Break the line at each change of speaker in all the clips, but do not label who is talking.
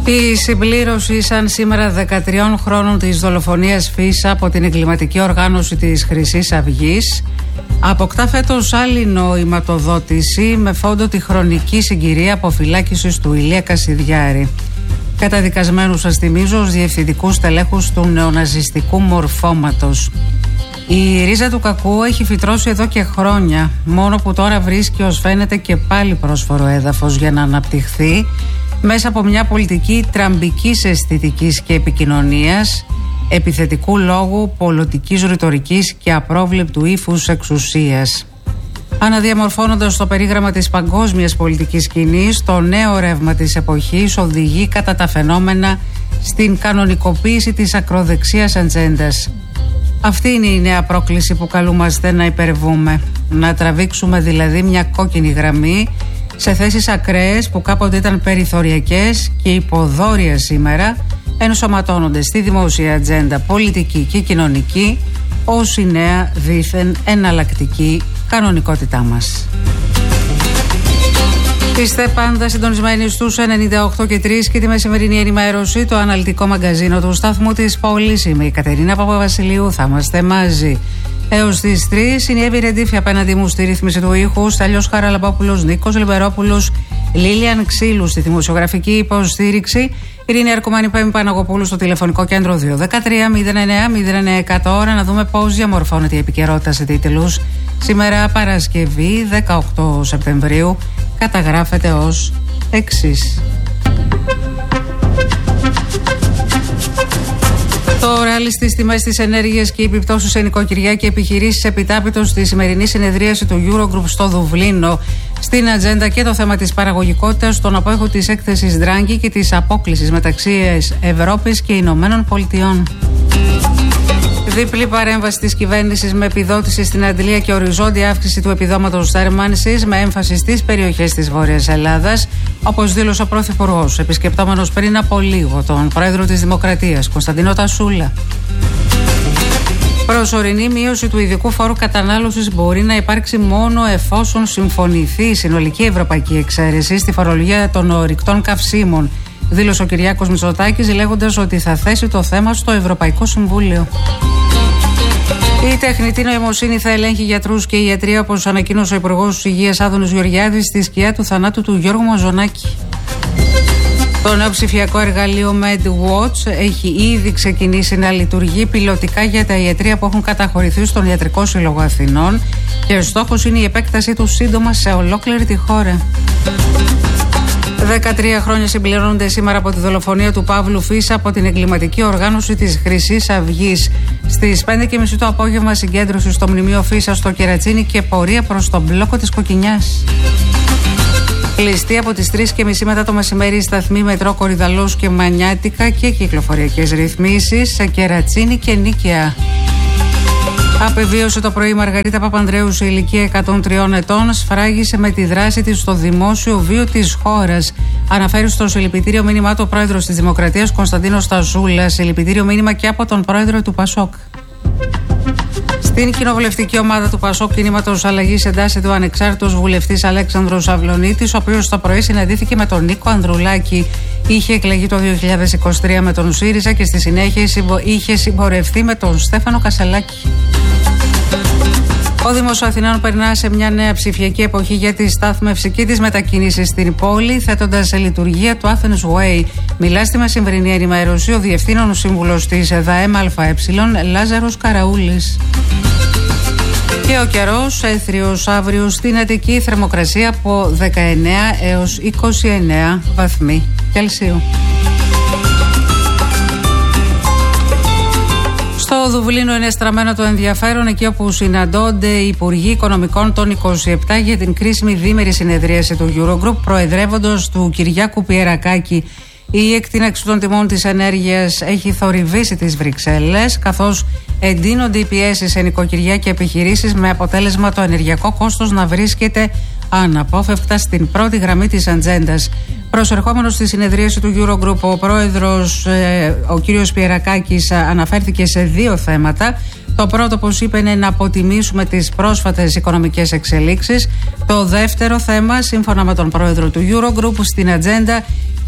Η συμπλήρωση σαν σήμερα 13 χρόνων της δολοφονίας Φίσα από την εγκληματική οργάνωση της Χρυσής Αυγής αποκτά φέτος άλλη νοηματοδότηση με φόντο τη χρονική συγκυρία αποφυλάκησης του Ηλία Κασιδιάρη. Καταδικασμένους, σας θυμίζω, ως διευθυντικούς τελέχους του νεοναζιστικού μορφώματος. Η ρίζα του κακού έχει φυτρώσει εδώ και χρόνια, μόνο που τώρα βρίσκει ως φαίνεται και πάλι πρόσφορο έδαφος για να αναπτυχθεί μέσα από μια πολιτική τραμπικής αισθητικής και επικοινωνίας, επιθετικού λόγου, πολιτικής ρητορικής και απρόβλεπτου ύφους εξουσίας. Αναδιαμορφώνοντας το περίγραμμα της παγκόσμιας πολιτικής σκηνής, το νέο ρεύμα της εποχής οδηγεί κατά τα φαινόμενα στην κανονικοποίηση της ακροδεξίας ατζέντας. Αυτή είναι η νέα πρόκληση που καλούμαστε να υπερβούμε. Να τραβήξουμε δηλαδή μια κόκκινη γραμμή σε θέσεις ακραίες που κάποτε ήταν περιθωριακές και υποδόρια σήμερα, ενσωματώνονται στη δημόσια ατζέντα πολιτική και κοινωνική ως η νέα δήθεν εναλλακτική κανονικότητά μας. Είστε πάντα συντονισμένοι στους 98 και 3 και τη μεσημερινή ενημέρωση, το αναλυτικό μαγκαζίνο του σταθμού της πόλης. Είμαι η Κατερίνα Παπαβασιλείου, θα είμαστε μαζί έως τις 3. Είναι η Εύη Ρεντήφη απέναντι μου στη ρύθμιση του ήχου, Στέλιος Χαραλαμπόπουλος, Νίκος Λιμπερόπουλος, Λίλιαν Ξύλου στη δημοσιογραφική υποστήριξη, Ειρήνη Αρκουμάνη, Πέμπη Παναγοπούλου στο τηλεφωνικό κέντρο 213-09-09-100. Ώρα να δούμε πώς διαμορφώνεται η επικαιρότητα σε τίτλους. Σήμερα Παρασκευή 18 Σεπτεμβρίου καταγράφεται ως εξής. Το ράλι στις τιμές της ενέργειας και οι επιπτώσεις σε νοικοκυριά και επιχειρήσεις επιτάπητος στη σημερινή συνεδρίαση του Eurogroup στο Δουβλίνο. Στην ατζέντα και το θέμα της παραγωγικότητας, στον απόϊχο της έκθεσης Ντράγκη και της απόκλησης μεταξύ Ευρώπης και Ηνωμένων Πολιτειών. Διπλή παρέμβαση της κυβέρνησης με επιδότηση στην αντλία και οριζόντια αύξηση του επιδόματος θέρμανσης με έμφαση στις περιοχές της Βόρειας Ελλάδας, όπως δήλωσε ο Πρωθυπουργός, επισκεπτόμενος πριν από λίγο τον Πρόεδρο της Δημοκρατίας, Κωνσταντίνο Τασούλα. Προσωρινή μείωση του ειδικού φόρου κατανάλωσης μπορεί να υπάρξει μόνο εφόσον συμφωνηθεί η συνολική ευρωπαϊκή εξαίρεση στη φορολογία των ορυκτών καυσίμων, δήλωσε ο Κυριάκος Μητσοτάκης, λέγοντας ότι θα θέσει το θέμα στο Ευρωπαϊκό Συμβούλιο. Η τεχνητή νοημοσύνη θα ελέγχει γιατρούς και ιατρία, όπως ανακοίνωσε ο Υπουργός Υγείας Άδωνης Γεωργιάδης στη σκιά του θανάτου του Γιώργου Μαζονάκη. Το νέο ψηφιακό εργαλείο MedWatch έχει ήδη ξεκινήσει να λειτουργεί πιλωτικά για τα ιατρεία που έχουν καταχωρηθεί στον Ιατρικό Σύλλογο Αθηνών και ο στόχος είναι η επέκτασή του σύντομα σε ολόκληρη τη χώρα. 13 χρόνια συμπληρώνονται σήμερα από τη δολοφονία του Παύλου Φίσα από την εγκληματική οργάνωση της Χρυσής Αυγής. Στις 5:30 το απόγευμα συγκέντρωση στο μνημείο Φίσα στο Κερατσίνι και πορεία προς τον μπλόκο της Κοκκινιάς. Κλειστή από τις 3:30 μετά το μεσημέρι σταθμή μετρό Κορυδαλός και Μανιάτικα και κυκλοφοριακές ρυθμίσεις σε Κερατσίνι και Νίκαια. Απεβίωσε το πρωί η Μαργαρίτα Παπανδρέου σε ηλικία 103 ετών, σφράγισε με τη δράση της στο δημόσιο βίο της χώρας. Αναφέρει στο συλληπιτήριο μήνυμά του ο πρόεδρος της Δημοκρατίας Κωνσταντίνος Τασούλας, συλληπιτήριο μήνυμα και από τον πρόεδρο του Πασόκ. Στην κοινοβουλευτική ομάδα του Πασόκ Κινήματος Αλλαγής εντάσσεται ο ανεξάρτητος βουλευτής Αλέξανδρος Αυλωνίτης, ο οποίος το πρωί συναντήθηκε με τον Νίκο Ανδρουλάκη. Είχε εκλεγεί το 2023 με τον ΣΥΡΙΖΑ και στη συνέχεια είχε συμπορευτεί με τον Στέφανο Κασελάκη. Ο Δήμος Αθηνών περνά σε μια νέα ψηφιακή εποχή για τη στάθμευση και τις μετακινήσεις στην πόλη, θέτοντας σε λειτουργία το Athens Way. Μιλά στη μεσημβρινή ενημέρωση ο Διευθύνων Σύμβουλος της ΔΑΕΜ ΑΕ, Λάζαρος Καραούλης. Και ο καιρός έθριος αύριο στην Αττική, θερμοκρασία από 19 έως 29 βαθμοί Κελσίου. Στο Δουβλίνο είναι στραμμένο το ενδιαφέρον εκεί όπου συναντώνται οι Υπουργοί Οικονομικών των 27 για την κρίσιμη διήμερη συνεδρίαση του Eurogroup, προεδρεύοντος του Κυριάκου Πιερακάκη. Η εκτείναξη των τιμών της ενέργειας έχει θορυβήσει τις Βρυξέλλες, καθώς εντείνονται οι πιέσεις σε νοικοκυριά και επιχειρήσεις, με αποτέλεσμα το ενεργειακό κόστος να βρίσκεται αναπόφευκτα στην πρώτη γραμμή της ατζέντας. Προσερχόμενος στη συνεδρίαση του Eurogroup, ο πρόεδρος, ο κύριος Πιερακάκης, αναφέρθηκε σε δύο θέματα. Το πρώτο, όπως είπε, είναι να αποτιμήσουμε τις πρόσφατες οικονομικές εξελίξεις. Το δεύτερο θέμα, σύμφωνα με τον πρόεδρο του Eurogroup, στην ατζέντα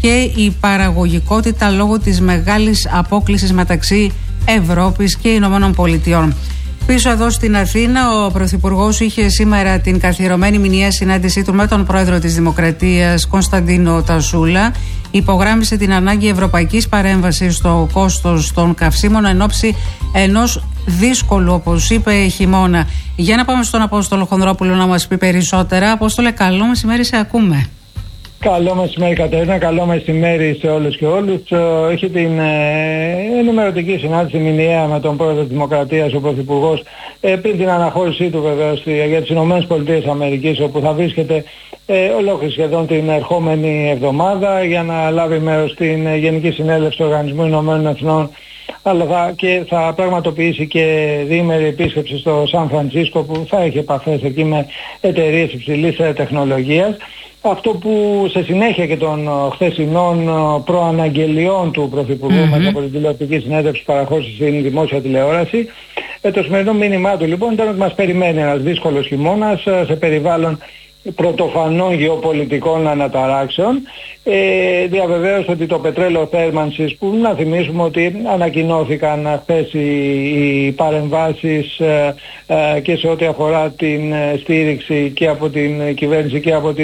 και η παραγωγικότητα λόγω της μεγάλης απόκλισης μεταξύ Ευρώπης και Ηνωμένων Πολιτειών. Πίσω εδώ στην Αθήνα, ο Πρωθυπουργός είχε σήμερα την καθιερωμένη μηνιαία συνάντησή του με τον Πρόεδρο της Δημοκρατίας, Κωνσταντίνο Τασούλα. Υπογράμμισε την ανάγκη ευρωπαϊκής παρέμβασης στο κόστος των καυσίμων εν ώψη ενός δύσκολου, όπως είπε, χειμώνα. Για να πάμε στον Απόστολο Χονδρόπουλο να μας πει περισσότερα. Απόστολε, καλό μεσημέρι, σε ακούμε.
Καλό μεσημέρι, Κατερίνα. Καλό μεσημέρι σε όλους και όλους. Έχει την ενημερωτική συνάντηση μηνιαία με τον Πρόεδρο της Δημοκρατίας, ο Πρωθυπουργός, πριν την αναχώρησή του βεβαίως για τις ΗΠΑ, όπου θα βρίσκεται ολόκληρη σχεδόν την ερχόμενη εβδομάδα για να λάβει μέρος στην Γενική Συνέλευση του Οργανισμού Ηνωμένων Εθνών, αλλά θα πραγματοποιήσει και διήμερη επίσκεψη στο Σαν Φρανσίσκο, που θα έχει επαφές εκεί με εταιρείες υψηλής τεχνολογίας. Αυτό που σε συνέχεια και των χθεσινών προαναγγελιών του Πρωθυπουργού μετά από την τηλεοπτική συνέντευξη που παραχώρησε στην δημόσια τηλεόραση, το σημερινό μήνυμά του λοιπόν ήταν ότι μας περιμένει ένας δύσκολος χειμώνας σε περιβάλλον πρωτοφανών γεωπολιτικών αναταράξεων. Διαβεβαίωσε ότι το πετρέλαιο θέρμανσης, που να θυμίσουμε ότι ανακοινώθηκαν χθες οι παρεμβάσεις και σε ό,τι αφορά την στήριξη και από την κυβέρνηση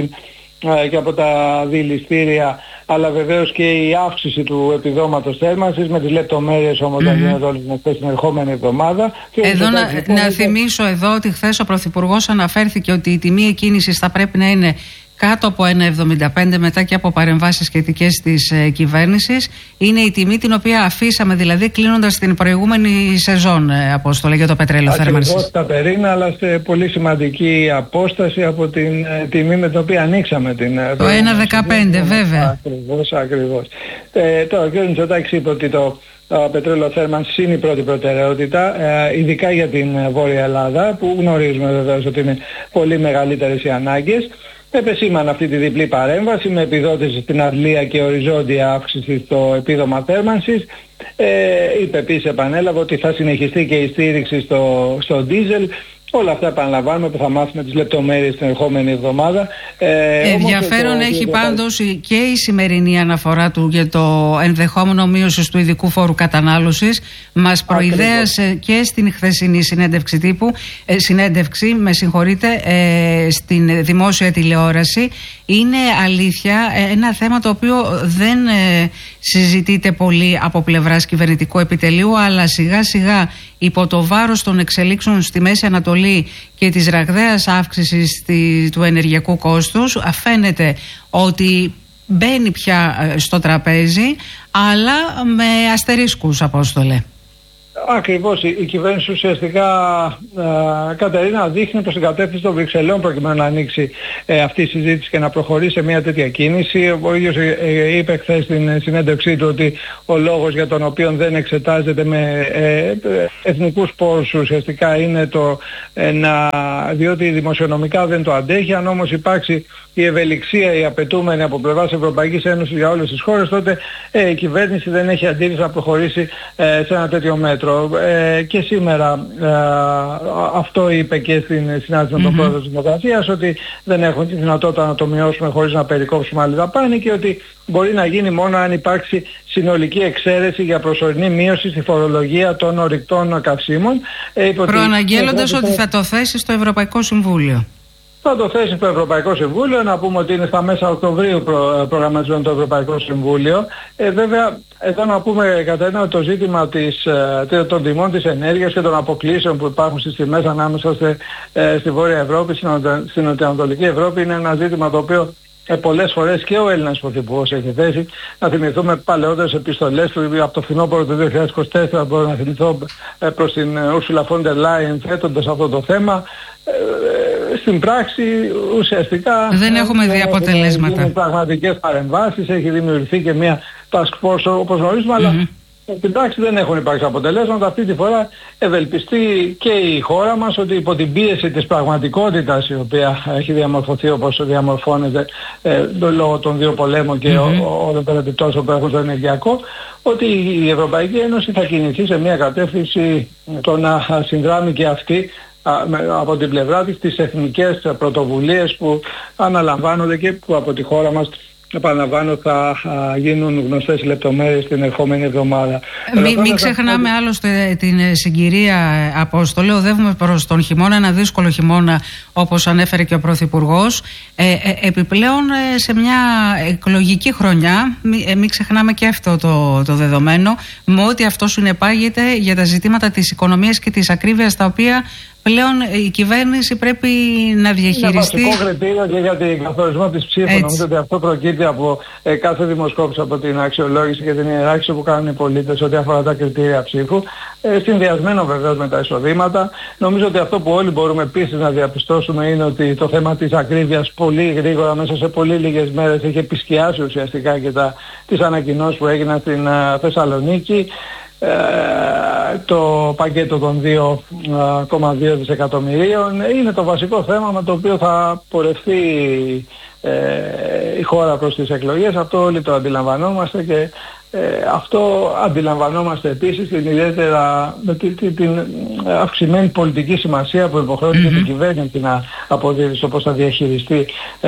και από τα δηληστήρια, αλλά βεβαίως και η αύξηση του επιδόματος θέρμανσης, με τις λεπτομέρειες όμως θα γίνονται όλες την ερχόμενη εβδομάδα.
Εδώ να θυμίσω εδώ ότι χθες ο Πρωθυπουργός αναφέρθηκε ότι η τιμή εκκίνησης θα πρέπει να είναι κάτω από 1,75 μετά και από παρεμβάσεις σχετικές της κυβέρνησης. Είναι η τιμή την οποία αφήσαμε δηλαδή κλείνοντας την προηγούμενη σεζόν, Απόστολε, για το πετρέλαιο θέρμανσης.
Ακριβώς, Κατερίνα, αλλά σε πολύ σημαντική απόσταση από την τιμή με την οποία ανοίξαμε την
το 1,15 βέβαια.
Ακριβώς. Τώρα ο κ. Μητσοτάκης είπε ότι το πετρέλαιο θέρμανσης είναι η πρώτη προτεραιότητα, ειδικά για την Βόρεια Ελλάδα, που γνωρίζουμε βεβαίως ότι είναι πολύ μεγαλύτερες οι ανάγκες. Επεσήμανε αυτή τη διπλή παρέμβαση με επιδότηση στην Αντλία και οριζόντια αύξηση στο επίδομα θέρμανσης. Είπε επίσης, επανέλαβε, ότι θα συνεχιστεί και η στήριξη στο ντίζελ. Όλα αυτά επαναλαμβάνουμε που θα μάθουμε τις λεπτομέρειες την ερχόμενη εβδομάδα.
Ενδιαφέρον έχει πάντως και η σημερινή αναφορά του για το ενδεχόμενο μείωσης του ειδικού φόρου κατανάλωσης. Μας προειδέασε και στην χθεσινή συνέντευξη, στην δημόσια τηλεόραση. Είναι αλήθεια ένα θέμα το οποίο δεν συζητείται πολύ από πλευράς κυβερνητικού επιτελείου, αλλά σιγά σιγά υπό το βάρος των εξελίξεων στη Μέση Ανατολή και της ραγδαίας αύξησης του ενεργειακού κόστους, φαίνεται ότι μπαίνει πια στο τραπέζι, αλλά με αστερίσκους, Απόστολε.
Ακριβώς, η κυβέρνηση ουσιαστικά, Κατερίνα, δείχνει προς την κατεύθυνση των Βρυξελών προκειμένου να ανοίξει αυτή η συζήτηση και να προχωρήσει σε μια τέτοια κίνηση. Ο ίδιος είπε χθες στην συνέντευξή του ότι ο λόγος για τον οποίο δεν εξετάζεται με εθνικούς πόρους ουσιαστικά είναι διότι δημοσιονομικά δεν το αντέχει. Αν όμως υπάρξει η ευελιξία, η απαιτούμενη από πλευράς Ευρωπαϊκής Ένωσης για όλες τις χώρες, τότε η κυβέρνηση δεν έχει αντίρρηση να προχωρήσει σε ένα τέτοιο μέτρο. Και σήμερα αυτό είπε και στην συνάντηση με τον Πρόεδρο της Δημοκρατίας, ότι δεν έχουν τη δυνατότητα να το μειώσουμε χωρίς να περικόψουμε άλλη δαπάνη και ότι μπορεί να γίνει μόνο αν υπάρξει συνολική εξαίρεση για προσωρινή μείωση στη φορολογία των ορυκτών καυσίμων.
Προαναγγέλλοντας ότι θα το θέσει στο Ευρωπαϊκό Συμβούλιο.
Θα το θέσει στο Ευρωπαϊκό Συμβούλιο. Να πούμε ότι είναι στα μέσα Οκτωβρίου προγραμματισμένο το Ευρωπαϊκό Συμβούλιο. Βέβαια, εδώ να πούμε κατά ένα το ζήτημα των τιμών της ενέργειας και των αποκλήσεων που υπάρχουν στις τιμές ανάμεσα στη Βόρεια Ευρώπη, στην Νοτιοανατολική Ευρώπη, είναι ένα ζήτημα το οποίο πολλές φορές και ο Έλληνας Πρωθυπουργός έχει θέσει. Να θυμηθούμε παλαιότερες επιστολές του από το φθινόπωρο του 2024, μπορώ να θυμηθώ, προς την Ursula von der Leyen θέτοντας αυτό το θέμα. Στην πράξη ουσιαστικά
δεν έχουμε δει αποτελέσματα.
Έχουν πραγματικές παρεμβάσεις, έχει δημιουργηθεί και μια task force όπως γνωρίζουμε, αλλά στην πράξη δεν έχουν υπάρξει αποτελέσματα. Αυτή τη φορά ευελπιστεί και η χώρα μας ότι υπό την πίεση της πραγματικότητας, η οποία έχει διαμορφωθεί όπως διαμορφώνεται λόγω των δύο πολέμων και όλων των επιπτώσεων που έχουν στο ενεργειακό, ότι η Ευρωπαϊκή Ένωση θα κινηθεί σε μια κατεύθυνση το να συνδράμει και αυτή από την πλευρά της τις εθνικές πρωτοβουλίες που αναλαμβάνονται και που από τη χώρα μας επαναλαμβάνω, θα γίνουν γνωστές λεπτομέρειες την ερχόμενη εβδομάδα.
Μην ξεχνάμε άλλωστε την συγκυρία, Απόστολε. Οδεύουμε προς τον χειμώνα, ένα δύσκολο χειμώνα, όπως ανέφερε και ο Πρωθυπουργός. Επιπλέον σε μια εκλογική χρονιά, μην ξεχνάμε και αυτό το δεδομένο, με ό,τι αυτό συνεπάγεται για τα ζητήματα της οικονομίας και της ακρίβειας, τα οποία πλέον η κυβέρνηση πρέπει να διαχειριστεί.
Είναι βασικό κριτήριο και για την καθορισμό της ψήφου. Νομίζω ότι αυτό προκύπτει από κάθε δημοσκόπηση, από την αξιολόγηση και την ιεράρχηση που κάνουν οι πολίτες ό,τι αφορά τα κριτήρια ψήφου. Συνδυασμένο βεβαίως με τα εισοδήματα. Νομίζω ότι αυτό που όλοι μπορούμε επίσης να διαπιστώσουμε είναι ότι το θέμα της ακρίβειας πολύ γρήγορα, μέσα σε πολύ λίγες μέρες, έχει επισκιάσει ουσιαστικά και τις ανακοινώσεις που έγιναν στην Θεσσαλονίκη. Το πακέτο των 2,2 δισεκατομμυρίων είναι το βασικό θέμα με το οποίο θα πορευτεί η χώρα προς τις εκλογές. Αυτό όλοι το αντιλαμβανόμαστε και αυτό αντιλαμβανόμαστε επίσης την ιδιαίτερα την αυξημένη πολιτική σημασία που υποχρεώνει την κυβέρνηση να αποδίδει στο πώς θα διαχειριστεί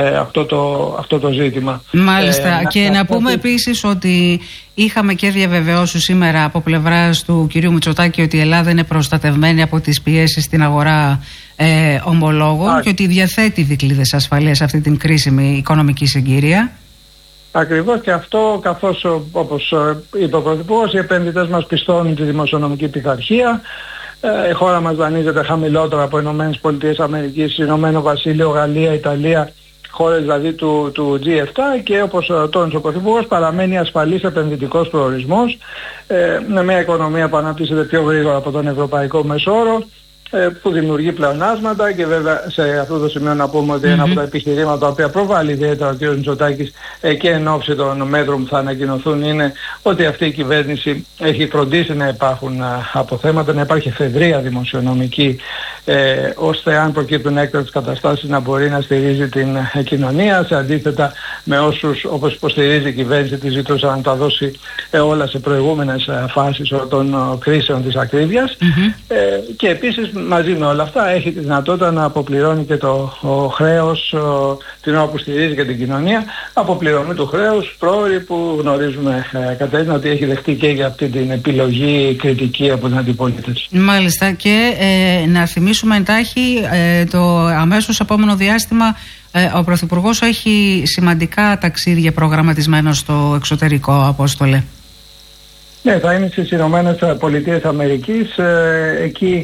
αυτό το ζήτημα.
Μάλιστα. Και να πούμε επίσης ότι είχαμε και διαβεβαιώσεις σήμερα από πλευράς του κυρίου Μητσοτάκη ότι η Ελλάδα είναι προστατευμένη από τις πιέσεις στην αγορά ομολόγων και ότι διαθέτει δικλείδες ασφαλείας σε αυτή την κρίσιμη οικονομική συγκυρία.
Ακριβώς, και αυτό, καθώς όπως είπε ο Πρωθυπουργός, οι επενδυτές μας πιστώνουν τη δημοσιονομική πειθαρχία. Η χώρα μας δανείζεται χαμηλότερα από Ηνωμένες Πολιτείες Αμερικής, Ηνωμένο Βασίλειο, Γαλλία, Ιταλία, χώρες δηλαδή του G7, και όπως τόνισε ο Πρωθυπουργός, παραμένει ασφαλής επενδυτικός προορισμός, με μια οικονομία που αναπτύσσεται πιο γρήγορα από τον ευρωπαϊκό μεσόωρο, που δημιουργεί πλεονάσματα. Και βέβαια σε αυτό το σημείο να πούμε ότι ένα από τα επιχειρήματα τα οποία προβάλλει ιδιαίτερα ο κ. Μητσοτάκης και εν ώψη των μέτρων που θα ανακοινωθούν είναι ότι αυτή η κυβέρνηση έχει φροντίσει να υπάρχουν αποθέματα, να υπάρχει εφεδρεία δημοσιονομική, ώστε αν προκύπτουν έκτακτες καταστάσεις να μπορεί να στηρίζει την κοινωνία, σε αντίθετα με όσους, όπως υποστηρίζει η κυβέρνηση, τη ζητούσαν να τα δώσει όλα σε προηγούμενες φάσεις των κρίσεων της ακρίβειας. Και επίσης μαζί με όλα αυτά έχει τη δυνατότητα να αποπληρώνει και το χρέος την ώρα που στηρίζει και την κοινωνία, αποπληρωμή του χρέους πρόωρη, που γνωρίζουμε, Κατερίνα, ότι έχει δεχτεί και για αυτή την επιλογή κριτική από την αντιπολίτευση.
Μάλιστα. Και να θυμίσουμε εντάχει το αμέσως επόμενο διάστημα ο Πρωθυπουργός έχει σημαντικά ταξίδια προγραμματισμένα στο εξωτερικό, Απόστολε.
Ναι, θα είναι στις Ηνωμένες Πολιτείες Αμερικής. Εκεί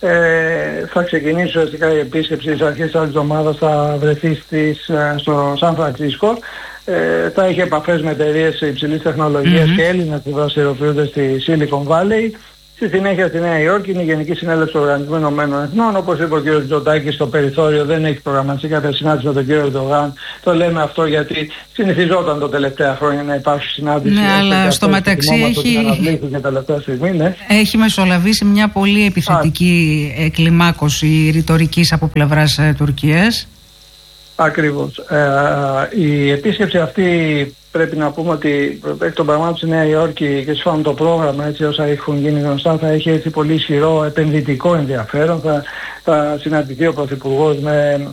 θα ξεκινήσει ουσιαστικά η επίσκεψη στις αρχές της άλλης εβδομάδας, θα βρεθεί στο Σαν Φρανσίσκο. Θα έχει επαφές με εταιρείες υψηλής τεχνολογίας και Έλληνες που δραστηριοποιούνται στη Silicon Valley. Στη συνέχεια στη Νέα Υόρκη είναι η Γενική Συνέλευση του Οργανισμού Ηνωμένων Εθνών. Όπως είπε ο κ. Μητσοτάκης, στο περιθώριο δεν έχει προγραμματιστεί κάποια συνάντηση με τον κ. Ερντογάν. Το λέμε αυτό γιατί συνηθιζόταν τα τελευταία χρόνια να υπάρχει συνάντηση.
Ναι, αλλά στο μεταξύ έχει μεσολαβήσει μια πολύ επιθετική κλιμάκωση ρητορικής από πλευράς Τουρκίας.
Ακριβώς. Η επίσκεψη αυτή πρέπει να πούμε ότι εκ των πραγμάτων στη Νέα Υόρκη και σύμφωνα με το πρόγραμμα, έτσι όσα έχουν γίνει γνωστά, θα έχει έτσι πολύ ισχυρό επενδυτικό ενδιαφέρον. Θα συναντηθεί ο Πρωθυπουργός με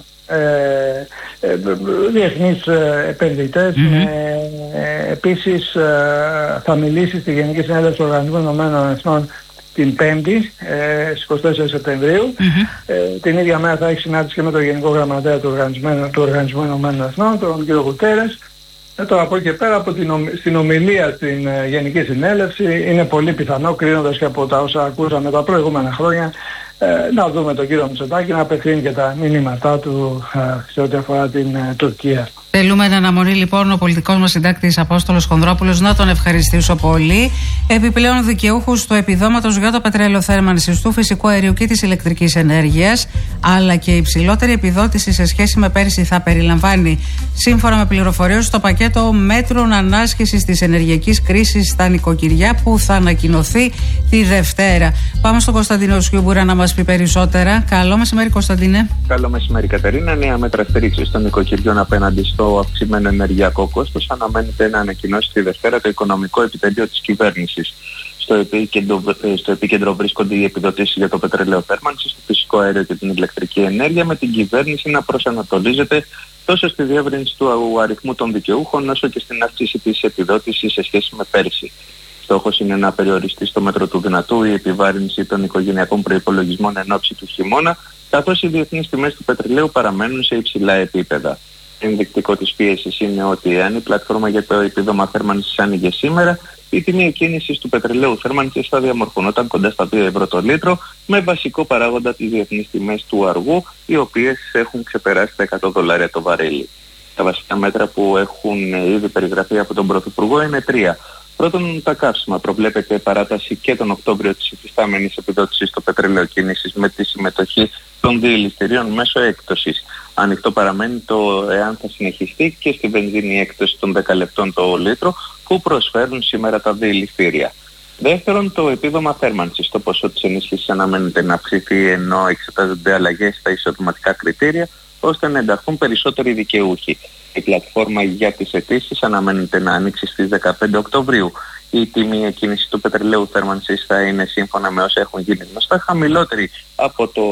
διεθνείς επενδυτές. Επίσης θα μιλήσει στη Γενική Συνέλευση του Οργανισμού Ηνωμένων Εθνών την 5η, στις 24 Σεπτεμβρίου. Την ίδια μέρα θα έχει συνάντηση και με τον Γενικό Γραμματέα του Οργανισμού Ηνωμένων Εθνών, τον κ. Γουτέρες. Τώρα από εκεί και πέρα, στην ομιλία στην Γενική Συνέλευση, είναι πολύ πιθανό, κρίνοντας και από τα όσα ακούσαμε τα προηγούμενα χρόνια, να δούμε τον κύριο Μητσοτάκη να απευθύνει και τα μηνύματά του σε ό,τι αφορά την Τουρκία.
Θέλουμε εν αναμονή λοιπόν ο πολιτικός μας συντάκτης Απόστολος Χονδρόπουλος να τον ευχαριστήσω πολύ. Επιπλέον δικαιούχους του επιδόματος για το πετρελαιοθέρμανσης, του φυσικού αερίου και της ηλεκτρικής ενέργειας, αλλά και υψηλότερη επιδότηση σε σχέση με πέρυσι, θα περιλαμβάνει, σύμφωνα με πληροφορίες, το πακέτο μέτρων ανάσχεσης της ενεργειακής κρίσης στα νοικοκυριά που θα ανακοινωθεί τη Δευτέρα. Πάμε στον Κωνσταντίνο Σιούμπουρα να μας πει περισσότερα. Καλό μεσημέρι, Κωνσταντίνε.
Καλό μεσημέρι, Κατερίνα. Νέα μέτρα στήριξης των νοικοκυριών απέναντι στο αυξημένο ενεργειακό κόστος αναμένεται να ανακοινώσει τη Δευτέρα το οικονομικό επιτελείο της κυβέρνησης. Στο επίκεντρο βρίσκονται οι επιδοτήσεις για το πετρέλαιο θέρμανσης, το φυσικό αέριο και την ηλεκτρική ενέργεια, με την κυβέρνηση να προσανατολίζεται τόσο στη διεύρυνση του αριθμού των δικαιούχων όσο και στην αύξηση της επιδότησης σε σχέση με πέρσι. Στόχος είναι να περιοριστεί στο μέτρο του δυνατού η επιβάρυνση των οικογενειακών προϋπολογισμών εν ώψη του χειμώνα, καθώς οι διεθνείς τιμές του πετρελαίου παραμένουν σε υψηλά επίπεδα. Ενδεικτικό της πίεσης είναι ότι αν η πλατφόρμα για το επίδομα θέρμανσης άνοιγε σήμερα, η τιμή εκκίνησης του πετρελαίου θέρμανσης θα διαμορφωνόταν κοντά στα 2 ευρώ το λίτρο, με βασικό παράγοντα τις διεθνείς τιμές του αργού, οι οποίες έχουν ξεπεράσει τα $100 το βαρέλι. Τα βασικά μέτρα που έχουν ήδη περιγραφεί από τον Πρωθυπουργό είναι 3. Πρώτον, τα καύσιμα. Προβλέπεται παράταση και τον Οκτώβριο της υφιστάμενης επιδότησης στο πετρέλαιο κίνησης με τη συμμετοχή των διελιστηρίων μέσω έκπτωσης. Ανοιχτό παραμένει το εάν θα συνεχιστεί και στη βενζίνη η έκπτωση των 10 λεπτών το λίτρο που προσφέρουν σήμερα τα διελιστήρια. Δεύτερον, το επίδομα θέρμανσης. Το ποσό της ενίσχυσης αναμένεται να αυξηθεί ενώ εξετάζονται αλλαγές στα εισοδηματικά κριτήρια ώστε να ενταχθούν περισσότεροι δικαιούχοι. Η πλατφόρμα για τις αιτήσεις αναμένεται να ανοίξει στις 15 Οκτωβρίου. Η τιμή εκκίνηση του πετρελαίου θέρμανσης θα είναι, σύμφωνα με όσα έχουν γίνει γνωστά, χαμηλότερη από το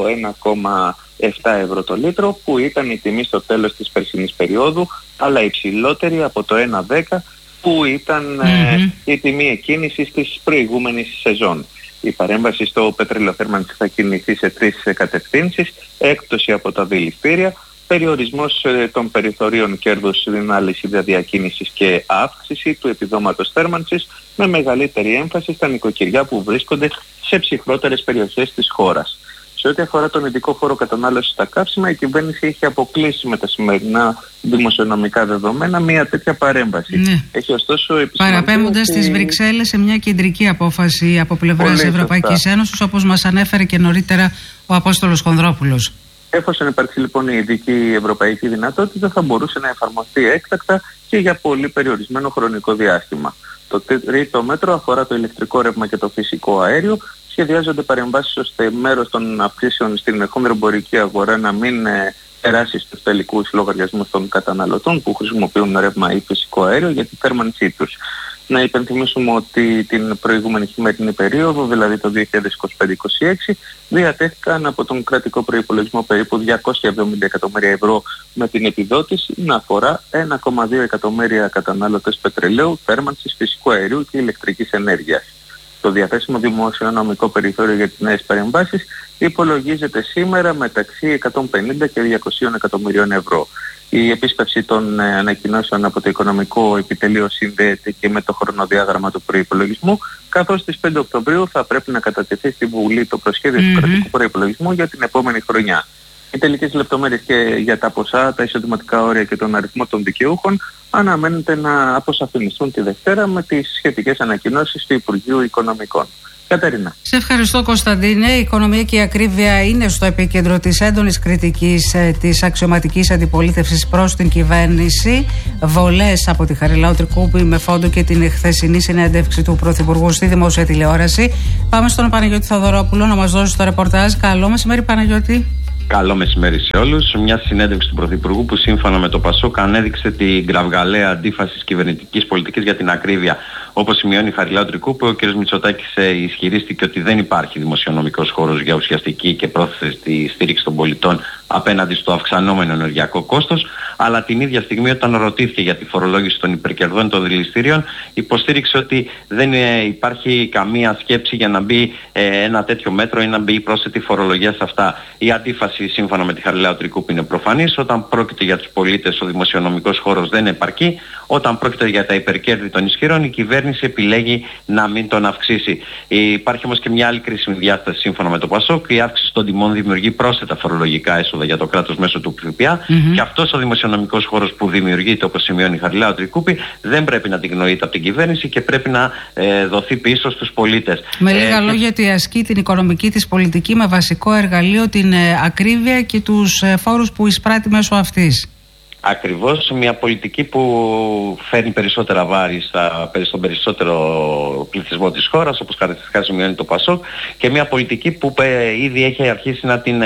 1,7 ευρώ το λίτρο που ήταν η τιμή στο τέλος της περσινής περίοδου, αλλά υψηλότερη από το 1,10 που ήταν η τιμή εκκίνησης της προηγούμενης σεζόν. Η παρέμβαση στο πετρέλαιο θέρμανσης θα κινηθεί σε 3 κατευθύνσεις: έκπτωση από τα δηληστήρια, περιορισμός των περιθωρίων κέρδους στην αλυσίδα διακίνησης και αύξηση του επιδόματος θέρμανσης, με μεγαλύτερη έμφαση στα νοικοκυριά που βρίσκονται σε ψυχρότερες περιοχές της χώρας. Σε ό,τι αφορά τον ειδικό φόρο κατανάλωσης στα καύσιμα, η κυβέρνηση έχει αποκλείσει με τα σημερινά δημοσιονομικά δεδομένα μια τέτοια παρέμβαση. Ναι. Έχει ωστόσο
παραπέμποντας στις Βρυξέλλες σε μια κεντρική απόφαση από πλευράς Ευρωπαϊκής Ένωσης, όπως μας ανέφερε και νωρίτερα ο Απόστολος Χονδρόπουλος.
Εφόσον υπάρξει λοιπόν η ειδική ευρωπαϊκή δυνατότητα, θα μπορούσε να εφαρμοστεί έκτακτα και για πολύ περιορισμένο χρονικό διάστημα. Το τρίτο μέτρο αφορά το ηλεκτρικό ρεύμα και το φυσικό αέριο. Σχεδιάζονται παρεμβάσεις ώστε μέρος των αυξήσεων στην χονδροεμπορική αγορά να μην περάσει στους τελικούς λογαριασμούς των καταναλωτών που χρησιμοποιούν ρεύμα ή φυσικό αέριο για τη θέρμανσή τους. Να υπενθυμίσουμε ότι την προηγούμενη χειμερινή περίοδο, δηλαδή το 2025-26, διατέθηκαν από τον κρατικό προϋπολογισμό περίπου 270 εκατομμύρια ευρώ με την επιδότηση να αφορά 1,2 εκατομμύρια κατανάλωτες πετρελαίου, θέρμανσης, φυσικού αερίου και ηλεκτρικής ενέργειας. Το διαθέσιμο δημοσιονομικό περιθώριο για τις νέες παρεμβάσεις υπολογίζεται σήμερα μεταξύ 150 και 200 εκατομμυρίων ευρώ. Η επίσπευση των ανακοινώσεων από το Οικονομικό Επιτελείο συνδέεται και με το χρονοδιάγραμμα του προϋπολογισμού, καθώς στις 5 Οκτωβρίου θα πρέπει να κατατεθεί στη Βουλή το προσχέδιο του κρατικού προϋπολογισμού για την επόμενη χρονιά. Οι τελικές λεπτομέρειες και για τα ποσά, τα εισοδηματικά όρια και τον αριθμό των δικαιούχων αναμένεται να αποσαφινιστούν τη Δευτέρα με τις σχετικές ανακοινώσεις του Υπουργείου Οικονομικών. Κατερίνα.
Σε ευχαριστώ, Κωνσταντίνε. Η οικονομία και η ακρίβεια είναι στο επίκεντρο της έντονης κριτικής της αξιωματικής αντιπολίτευσης προς την κυβέρνηση. Βολές από τη Χαριλάου Τρικούπη με φόντο και την χθεσινή συνέντευξη του Πρωθυπουργού στη δημόσια τηλεόραση. Πάμε στον Παναγιώτη Θοδωρόπουλο να μας δώσει το ρεπορτάζ. Καλό μεσημέρι, Παναγιώτη.
Καλό μεσημέρι σε όλους. Μια συνέντευξη του Πρωθυπουργού που σύμφωνα με το ΠΑΣΟΚ ανέδειξε την κραυγαλαία αντίφαση της κυβερνητικής πολιτικής για την ακρίβεια. Όπως σημειώνει η Χαριλάου Τρικούπη, ο κ. Μητσοτάκης ισχυρίστηκε ότι δεν υπάρχει δημοσιονομικός χώρος για ουσιαστική και πρόθεστη στήριξη των πολιτών απέναντι στο αυξανόμενο ενεργειακό κόστος, αλλά την ίδια στιγμή όταν ρωτήθηκε για τη φορολόγηση των υπερκερδών των δηληστηρίων, υποστήριξε ότι δεν υπάρχει καμία σκέψη για να μπει ένα τέτοιο μέτρο ή να μπει πρόσθετη φορολογία σε αυτά. Η αντίφαση σύμφωνα με τη Χαριλάου Τρικούπη είναι προφανής. Όταν πρόκειται για τους πολίτες ο δημοσιονομικός χώρος δεν επαρκεί. Όταν πρόκειται για τα υπερκέρδη των ισχυρών, η κυβέρνηση επιλέγει να μην τον αυξήσει. Υπάρχει όμως και μια άλλη κρίσιμη διάσταση σύμφωνα με το ΠΑΣΟΚ. Η αύξηση των τιμών δημιουργεί πρόσθετα φορολογικά έσοδα για το κράτος μέσω του ΦΠΑ και αυτός ο δημοσιονομικός χώρος που δημιουργείται, όπως σημειώνει η Χαριλάου Τρικούπη, δεν πρέπει να την γνωρείται από την κυβέρνηση και πρέπει να δοθεί πίσω στους πολίτες.
Με λίγα λόγια, ότι ασκεί την οικονομική της πολιτική με βασικό εργαλείο την ακρίβεια και τους φόρους που εισπράττει μέσω αυτής.
Ακριβώς, μια πολιτική που φέρνει περισσότερα βάρη στον περισσότερο πληθυσμό της χώρας, όπως χαρακτηριστικά σημειώνει το ΠΑΣΟΚ, και μια πολιτική που ήδη έχει αρχίσει να την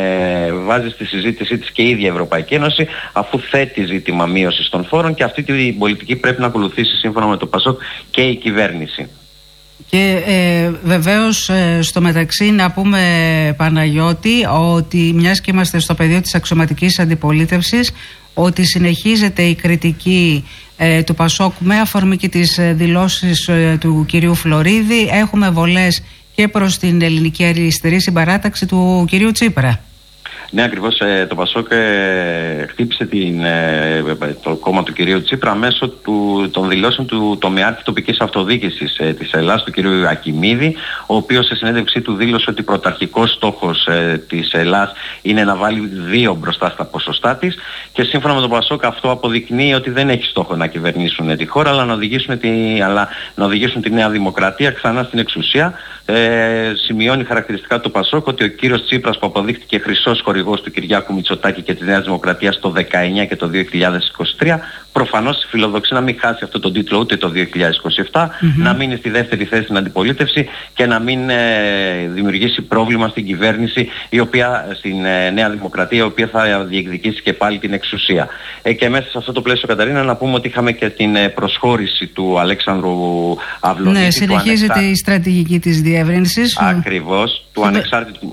βάζει στη συζήτησή της και η ίδια η Ευρωπαϊκή Ένωση, αφού θέτει ζήτημα μείωσης των φόρων, και αυτή την πολιτική πρέπει να ακολουθήσει σύμφωνα με το ΠΑΣΟΚ και η κυβέρνηση.
Και βεβαίως στο μεταξύ να πούμε, Παναγιώτη, ότι μιας και είμαστε στο πεδίο της αξιωματικής αντιπολίτευσης, ότι συνεχίζεται η κριτική του Πασόκ με αφορμή και τις δηλώσεις του κυρίου Φλωρίδη. Έχουμε βολές και προς την ελληνική αριστερή συμπαράταξη του κυρίου Τσίπρα.
Ναι, ακριβώς. Το Πασόκ χτύπησε το κόμμα του κυρίου Τσίπρα μέσω των δηλώσεων του τομεάρχη τοπικής αυτοδιοίκησης της Ελλάδας, του κυρίου Ακιμίδη, ο οποίος σε συνέντευξή του δήλωσε ότι πρωταρχικός στόχος της Ελλάδας είναι να βάλει 2 μπροστά στα ποσοστά της, και σύμφωνα με τον Πασόκ αυτό αποδεικνύει ότι δεν έχει στόχο να κυβερνήσουν τη χώρα, αλλά να οδηγήσουν τη Νέα Δημοκρατία ξανά στην εξουσία. Σημειώνει χαρακτηριστικά του Πασόκ ότι ο κύριος Τσίπρας, που αποδείχτηκε χρυσός χορηγός του Κυριάκου Μητσοτάκη και της Νέας Δημοκρατίας το 19 και το 2023, προφανώς φιλοδοξεί να μην χάσει αυτό τον τίτλο ούτε το 2027, να μείνει στη δεύτερη θέση στην αντιπολίτευση και να μην δημιουργήσει πρόβλημα στην κυβέρνηση, στην Νέα Δημοκρατία, η οποία θα διεκδικήσει και πάλι την εξουσία. Και μέσα σε αυτό το πλαίσιο, Καταρίνα, να πούμε ότι είχαμε και την προσχώρηση του Αλέξανδρου Αυλονίτη.
Ναι, συνεχίζεται η στρατηγική της διεύρυνσης.
Ακριβώς, του ανεξάρτητου.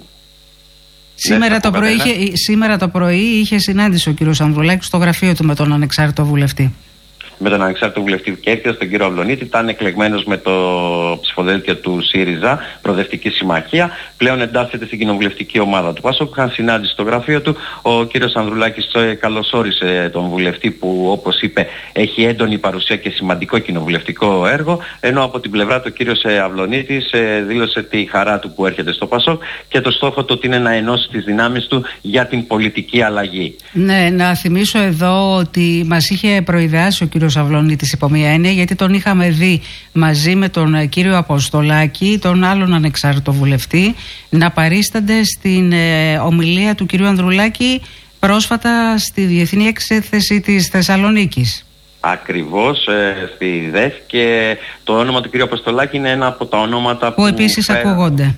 Σήμερα το πρωί είχε συνάντηση ο κύριος Ανδρουλάκης στο γραφείο του με τον ανεξάρτητο βουλευτή.
Με τον ανεξάρτητο βουλευτή Κέρκυρα, τον κύριο Αυλονίτη, ήταν εκλεγμένος με το ψηφοδέλτιο του ΣΥΡΙΖΑ, Προοδευτική Συμμαχία. Πλέον εντάσσεται στην κοινοβουλευτική ομάδα του Πασόκ. Είχαν συνάντηση στο γραφείο του. Ο κύριος Ανδρουλάκης καλωσόρισε τον βουλευτή που, όπως είπε, έχει έντονη παρουσία και σημαντικό κοινοβουλευτικό έργο. Ενώ από την πλευρά του ο κύριος Αυλονίτης δήλωσε τη χαρά του που έρχεται στο Πασόκ και το στόχο του ότι είναι να ενώσει τις δυνάμεις του για την πολιτική αλλαγή.
Ναι, να θυμίσω εδώ ότι μας είχε προειδεάσει ο κύριος Αυλονίτης υπό μία έννοια, γιατί τον είχαμε δει μαζί με τον κύριο Αποστολάκη, τον άλλον ανεξάρτητο βουλευτή, να παρίστανται στην ομιλία του κυρίου Ανδρουλάκη πρόσφατα στη Διεθνή Έκθεση της Θεσσαλονίκης.
Ακριβώς, στη ΔΕΘ, και το όνομα του κυρίου Αποστολάκη είναι ένα από τα ονόματα που
επίσης ακούγονται.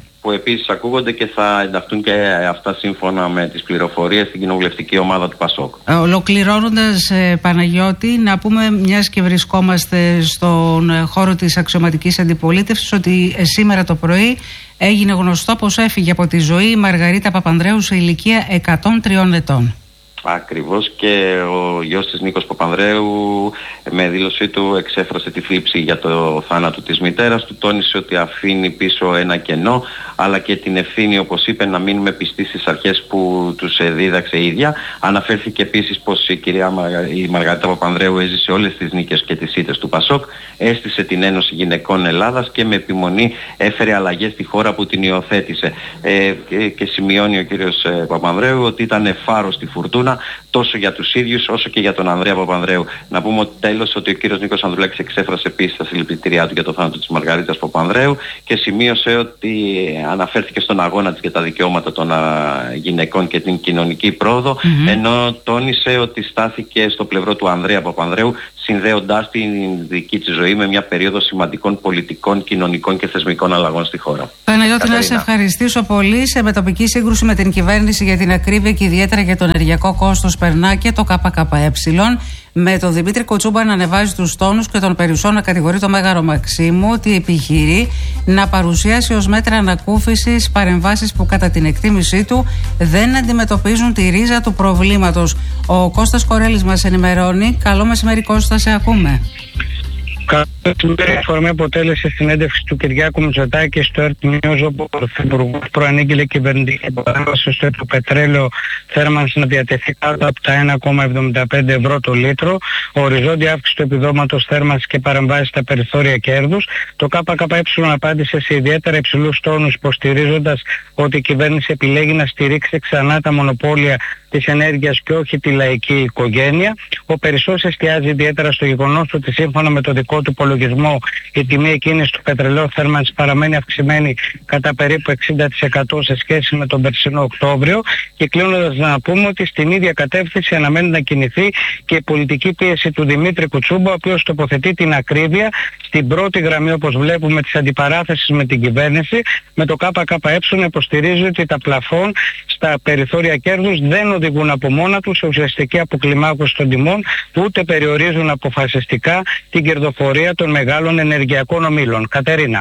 Και θα ενταχθούν και αυτά σύμφωνα με τις πληροφορίες στην κοινοβουλευτική ομάδα του Πασόκ.
Ολοκληρώνοντας, Παναγιώτη, να πούμε, μιας και βρισκόμαστε στον χώρο της αξιωματικής αντιπολίτευσης, ότι σήμερα το πρωί έγινε γνωστό πως έφυγε από τη ζωή η Μαργαρίτα Παπανδρέου σε ηλικία 103 ετών.
Ακριβώς, και ο γιος της, Νίκος Παπανδρέου, με δήλωσή του εξέφρασε τη θλίψη για το θάνατο της μητέρας του. Τόνισε ότι αφήνει πίσω ένα κενό, αλλά και την ευθύνη, όπως είπε, να μείνουμε πιστοί στις αρχές που τους δίδαξε η ίδια. Αναφέρθηκε επίσης πως η Μαργαρίτα Παπανδρέου έζησε όλες τις νίκες και τις ήττες του Πασόκ, έστησε την Ένωση Γυναικών Ελλάδας και με επιμονή έφερε αλλαγές στη χώρα που την υιοθέτησε. Και σημειώνει ο κύριος Παπανδρέου ότι ήταν φάρος στη φουρτούνα, τόσο για τους ίδιους όσο και για τον Ανδρέα Παπανδρέου. Να πούμε τέλος ότι ο κύριος Νίκος Ανδρουλάκης εξέφρασε επίσης τα συλληπιτήριά του για το θάνατο της Μαργαρίτας Παπανδρέου και σημείωσε ότι αναφέρθηκε στον αγώνα της για τα δικαιώματα των γυναικών και την κοινωνική πρόοδο, ενώ τόνισε ότι στάθηκε στο πλευρό του Ανδρέα Παπανδρέου, συνδέοντάς την δική της ζωή με μια περίοδο σημαντικών πολιτικών, κοινωνικών και θεσμικών αλλαγών στη χώρα.
Παναγιώτη, να σε ευχαριστήσω πολύ. Σε μετοπική σύγκρουση με την κυβέρνηση για την ακρίβεια και ιδιαίτερα για το ενεργειακό κόστος περνά και το ΚΚΕ, με τον Δημήτρη Κουτσούμπα να ανεβάζει τους τόνους και τον Περισσό να κατηγορεί το Μέγαρο Μαξίμου ότι επιχειρεί να παρουσιάσει ως μέτρα ανακούφισης παρεμβάσεις που κατά την εκτίμησή του δεν αντιμετωπίζουν τη ρίζα του προβλήματος. Ο Κώστας Κορέλης μας ενημερώνει. Καλό μεσημέρι, Κώστα, σε ακούμε.
Η αφορμή αποτέλεσε συνέντευξη του Κυριάκου Μητσοτάκη στο ΕΡΤ News, όπου ο Πρωθυπουργός προανήγγειλε κυβερνητική παρέμβαση στο πετρέλαιο θέρμανση να διατεθεί κάτω από τα 1,75 ευρώ το λίτρο, οριζόντια αύξηση του επιδόματος θέρμανσης και παρεμβάσεις στα περιθώρια κέρδους. Το ΚΚΕ απάντησε σε ιδιαίτερα υψηλούς τόνους, υποστηρίζοντας ότι η κυβέρνηση επιλέγει να στηρίξει ξανά τα μονοπόλια της ενέργειας και όχι τη λαϊκή οικογένεια. Ο Περισσός εστιάζει ιδιαίτερα στο γεγονός ότι σύμφωνα με το δικό του υπολογισμό η τιμή εκείνης του πετρελαίου θέρμανσης παραμένει αυξημένη κατά περίπου 60% σε σχέση με τον περσινό Οκτώβριο, και κλείνοντας να πούμε ότι στην ίδια κατεύθυνση αναμένει να κινηθεί και η πολιτική πίεση του Δημήτρη Κουτσούμπα, ο οποίος τοποθετεί την ακρίβεια στην πρώτη γραμμή, όπως βλέπουμε, της αντιπαράθεσης με την κυβέρνηση. Με το ΚΚΕ υποστηρίζει ότι τα πλαφόν στα περιθώρια κέρδους δεν οδηγούν από μόνα τους σε ουσιαστική αποκλιμάκωση των τιμών, ούτε περιορίζουν αποφασιστικά την κερδοφορία των μεγάλων ενεργειακών ομίλων. Κατερίνα.